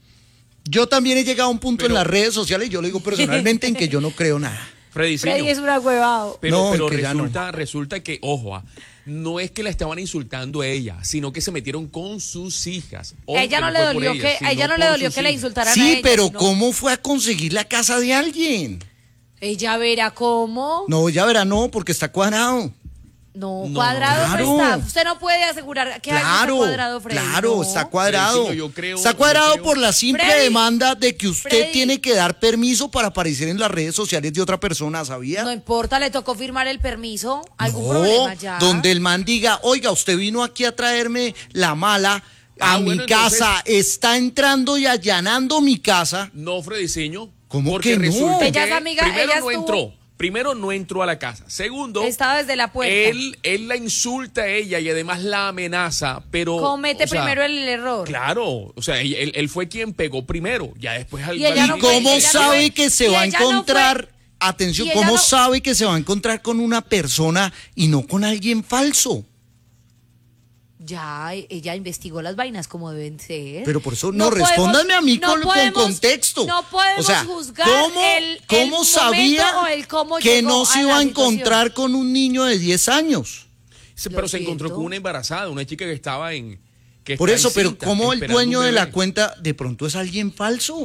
Speaker 2: Yo también he llegado a un punto en las redes sociales, yo lo digo personalmente, en que yo no creo nada.
Speaker 1: Freddy,
Speaker 6: Freddy es un huevado.
Speaker 1: Pero,
Speaker 2: No,
Speaker 1: pero
Speaker 2: que ya no.
Speaker 1: resulta, resulta que, ojo, ah, no es que la estaban insultando a ella, sino que se metieron con sus hijas. Ojo,
Speaker 6: A ella
Speaker 1: que
Speaker 6: no le
Speaker 1: fue por
Speaker 6: dolió
Speaker 1: ella,
Speaker 6: que, a
Speaker 1: sino
Speaker 6: ella no le
Speaker 1: por
Speaker 6: dolió
Speaker 1: sus
Speaker 6: que la
Speaker 1: hijas.
Speaker 6: insultaran a
Speaker 2: Sí,
Speaker 6: ella.
Speaker 2: pero
Speaker 6: sino-
Speaker 2: ¿cómo fue a conseguir la casa de alguien?
Speaker 6: Ella verá cómo.
Speaker 2: No, ya verá, no, porque está cuadrado.
Speaker 6: No,
Speaker 2: No,
Speaker 6: cuadrado
Speaker 2: claro.
Speaker 6: no está. Usted no puede asegurar que algo está
Speaker 2: Claro,
Speaker 6: cuadrado, Freddy.
Speaker 2: claro,
Speaker 6: No.
Speaker 2: está cuadrado.
Speaker 1: Freddy, yo creo-
Speaker 2: está
Speaker 1: yo
Speaker 2: cuadrado
Speaker 1: creo-
Speaker 2: por la simple
Speaker 6: Freddy,
Speaker 2: demanda de que usted
Speaker 6: Freddy.
Speaker 2: tiene que dar permiso para aparecer en las redes sociales de otra persona, ¿sabía?
Speaker 6: No importa, le tocó firmar el permiso. ¿Algún
Speaker 2: No,
Speaker 6: problema ya?
Speaker 2: donde el man diga, oiga, usted vino aquí a traerme la mala a
Speaker 1: Ah,
Speaker 2: mi
Speaker 1: bueno,
Speaker 2: casa, está entrando y allanando mi casa.
Speaker 1: No, Freddyceño.
Speaker 2: ¿Cómo
Speaker 1: porque
Speaker 2: que no?
Speaker 1: resulta
Speaker 6: Ella es
Speaker 1: que
Speaker 6: amiga,
Speaker 1: primero
Speaker 6: ella
Speaker 1: no
Speaker 6: estuvo-
Speaker 1: entró. Primero no entró a la casa. Segundo,
Speaker 6: Estaba desde la puerta.
Speaker 1: él, él la insulta a ella y además la amenaza, pero...
Speaker 6: Comete
Speaker 1: o sea,
Speaker 6: primero el error.
Speaker 1: Claro, o sea, él, él- él fue quien pegó primero, ya después... al-
Speaker 6: Y ella
Speaker 2: ¿Y
Speaker 6: no fue-
Speaker 2: cómo
Speaker 6: ella no
Speaker 2: sabe
Speaker 6: fue-
Speaker 2: que se
Speaker 6: y
Speaker 2: va a
Speaker 6: ella no fue-
Speaker 2: encontrar, atención,
Speaker 6: y ella
Speaker 2: cómo
Speaker 6: no-
Speaker 2: sabe que se va a encontrar con una persona y no con alguien falso?
Speaker 6: Ya, ella investigó las vainas como deben ser.
Speaker 2: Pero por eso, no,
Speaker 6: podemos-
Speaker 2: respóndanme a mí
Speaker 6: no
Speaker 2: con, con
Speaker 6: podemos-
Speaker 2: contexto.
Speaker 6: No podemos
Speaker 2: O sea,
Speaker 6: juzgar
Speaker 2: ¿cómo,
Speaker 6: el,
Speaker 2: cómo
Speaker 6: el
Speaker 2: sabía
Speaker 6: momento o el cómo
Speaker 2: que
Speaker 6: llegó
Speaker 2: no se
Speaker 6: a
Speaker 2: iba
Speaker 6: la
Speaker 2: a
Speaker 6: situación?
Speaker 2: encontrar con un niño de diez años?
Speaker 1: Sí,
Speaker 6: Lo
Speaker 1: pero se encontró
Speaker 6: siento.
Speaker 1: con una embarazada, una chica que estaba en... que
Speaker 2: Por
Speaker 1: está
Speaker 2: eso, pero
Speaker 1: encinta,
Speaker 2: ¿cómo el
Speaker 1: esperando
Speaker 2: dueño
Speaker 1: un
Speaker 2: de la
Speaker 1: bebé.
Speaker 2: cuenta de pronto es alguien falso?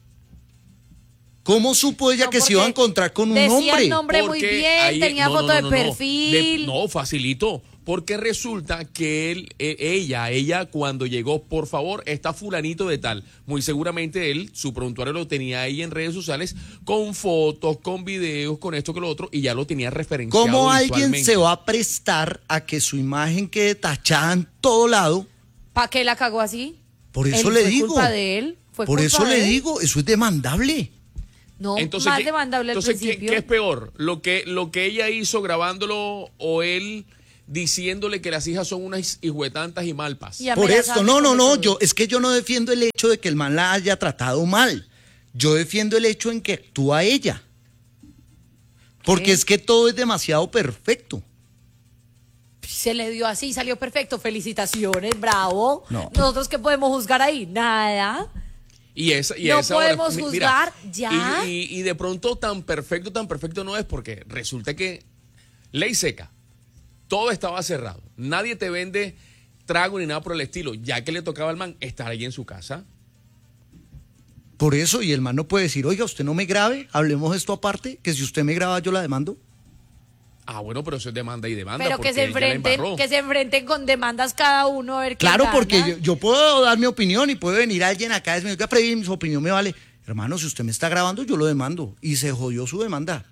Speaker 2: ¿Cómo supo ella
Speaker 6: No,
Speaker 2: que se iba a
Speaker 6: porque
Speaker 2: encontrar con un
Speaker 6: decía
Speaker 2: hombre?
Speaker 6: el nombre muy
Speaker 1: Porque
Speaker 6: bien,
Speaker 1: ahí-
Speaker 6: tenía
Speaker 1: no,
Speaker 6: foto
Speaker 1: no,
Speaker 6: de
Speaker 1: no, no, no.
Speaker 6: perfil.
Speaker 1: De- no, facilito. Porque resulta que él, eh, ella, ella cuando llegó, por favor, está fulanito de tal. Muy seguramente él, su prontuario lo tenía ahí en redes sociales con fotos, con videos, con esto, con lo otro, y ya lo tenía referenciado.
Speaker 2: ¿Cómo alguien se va a prestar a que su imagen quede tachada en todo lado?
Speaker 6: ¿Para qué la cagó así?
Speaker 2: Por eso
Speaker 6: Él
Speaker 2: le
Speaker 6: fue
Speaker 2: digo.
Speaker 6: culpa de él. Fue
Speaker 2: Por
Speaker 6: culpa
Speaker 2: eso
Speaker 6: de
Speaker 2: le
Speaker 6: él.
Speaker 2: digo, eso es demandable.
Speaker 6: No,
Speaker 1: Entonces,
Speaker 6: más
Speaker 1: ¿qué-
Speaker 6: demandable al
Speaker 1: entonces, ¿qué,
Speaker 6: principio.
Speaker 1: qué es peor? ¿Lo que, ¿Lo que ella hizo grabándolo o él diciéndole que las hijas son unas hijuetantas y malpas?
Speaker 6: Y
Speaker 2: Por esto,
Speaker 6: amenazando
Speaker 2: no, no,
Speaker 6: con
Speaker 2: no,
Speaker 6: todo.
Speaker 2: yo es que yo no defiendo el hecho de que el man la haya tratado mal. Yo defiendo el hecho en que actúa ella. Porque
Speaker 6: ¿Qué?
Speaker 2: es que todo es demasiado perfecto.
Speaker 6: Se le dio así, salió perfecto. Felicitaciones, bravo.
Speaker 2: No.
Speaker 6: ¿Nosotros qué podemos juzgar ahí? Nada.
Speaker 1: Y esa, y
Speaker 6: No
Speaker 1: esa hora-
Speaker 6: podemos
Speaker 1: mi-
Speaker 6: juzgar, ya.
Speaker 1: Y, y- y de pronto tan perfecto, tan perfecto no es, porque resulta que ley seca, todo estaba cerrado. Nadie te vende trago ni nada por el estilo. Ya que le tocaba al man estar allí en su casa.
Speaker 2: Por eso, y el man no puede decir, oiga, usted no me grabe, hablemos esto aparte, que si usted me graba yo la demando.
Speaker 1: Ah, bueno, pero eso es demanda y demanda.
Speaker 6: Pero que
Speaker 1: porque
Speaker 6: se
Speaker 1: ella la
Speaker 6: enfrenten,
Speaker 1: embarró.
Speaker 6: que se enfrenten con demandas cada uno a ver quién
Speaker 2: Claro,
Speaker 6: gana.
Speaker 2: porque yo, yo puedo dar mi opinión y puede venir alguien acá y decirme, oiga, Freddy, su opinión me vale. Hermano, si usted me está grabando, yo lo demando. Y se jodió su demanda.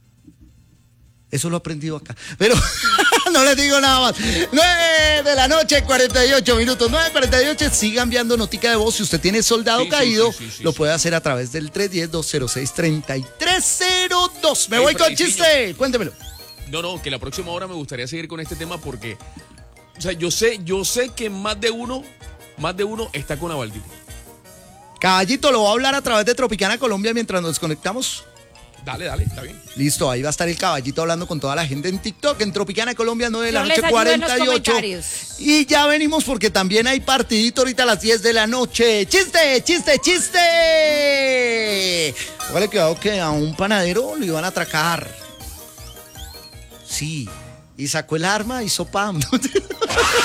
Speaker 2: Eso lo he aprendido acá. Pero no les digo nada más. nueve de la noche, cuarenta y ocho minutos. nueve cuarenta y ocho. Sigan enviando notica de voz. Si usted tiene soldado
Speaker 1: Sí, sí,
Speaker 2: caído,
Speaker 1: sí, sí, sí,
Speaker 2: lo
Speaker 1: sí.
Speaker 2: puede hacer a través del tres uno cero, dos cero seis, tres tres cero dos. Me
Speaker 1: Ey,
Speaker 2: voy con
Speaker 1: Freddy,
Speaker 2: chiste. Cuéntemelo.
Speaker 1: No, no, que la próxima hora me gustaría seguir con este tema porque, o sea, yo sé, yo sé que más de uno, más de uno está con Avaldir.
Speaker 2: Caballito, lo voy a hablar a través de Tropicana Colombia mientras nos desconectamos.
Speaker 1: Dale, dale, está bien.
Speaker 2: Listo, ahí va a estar el caballito hablando con toda la gente en TikTok, en Tropicana Colombia, nueve de la
Speaker 6: Yo
Speaker 2: noche,
Speaker 6: les ayudo en los
Speaker 2: cuarenta y ocho.
Speaker 6: comentarios.
Speaker 2: Y ya venimos porque también hay partidito ahorita a las diez de la noche. ¡Chiste, chiste, chiste! Vale, cuidado que a un panadero lo iban a atracar. Sí, y sacó el arma y hizo pam.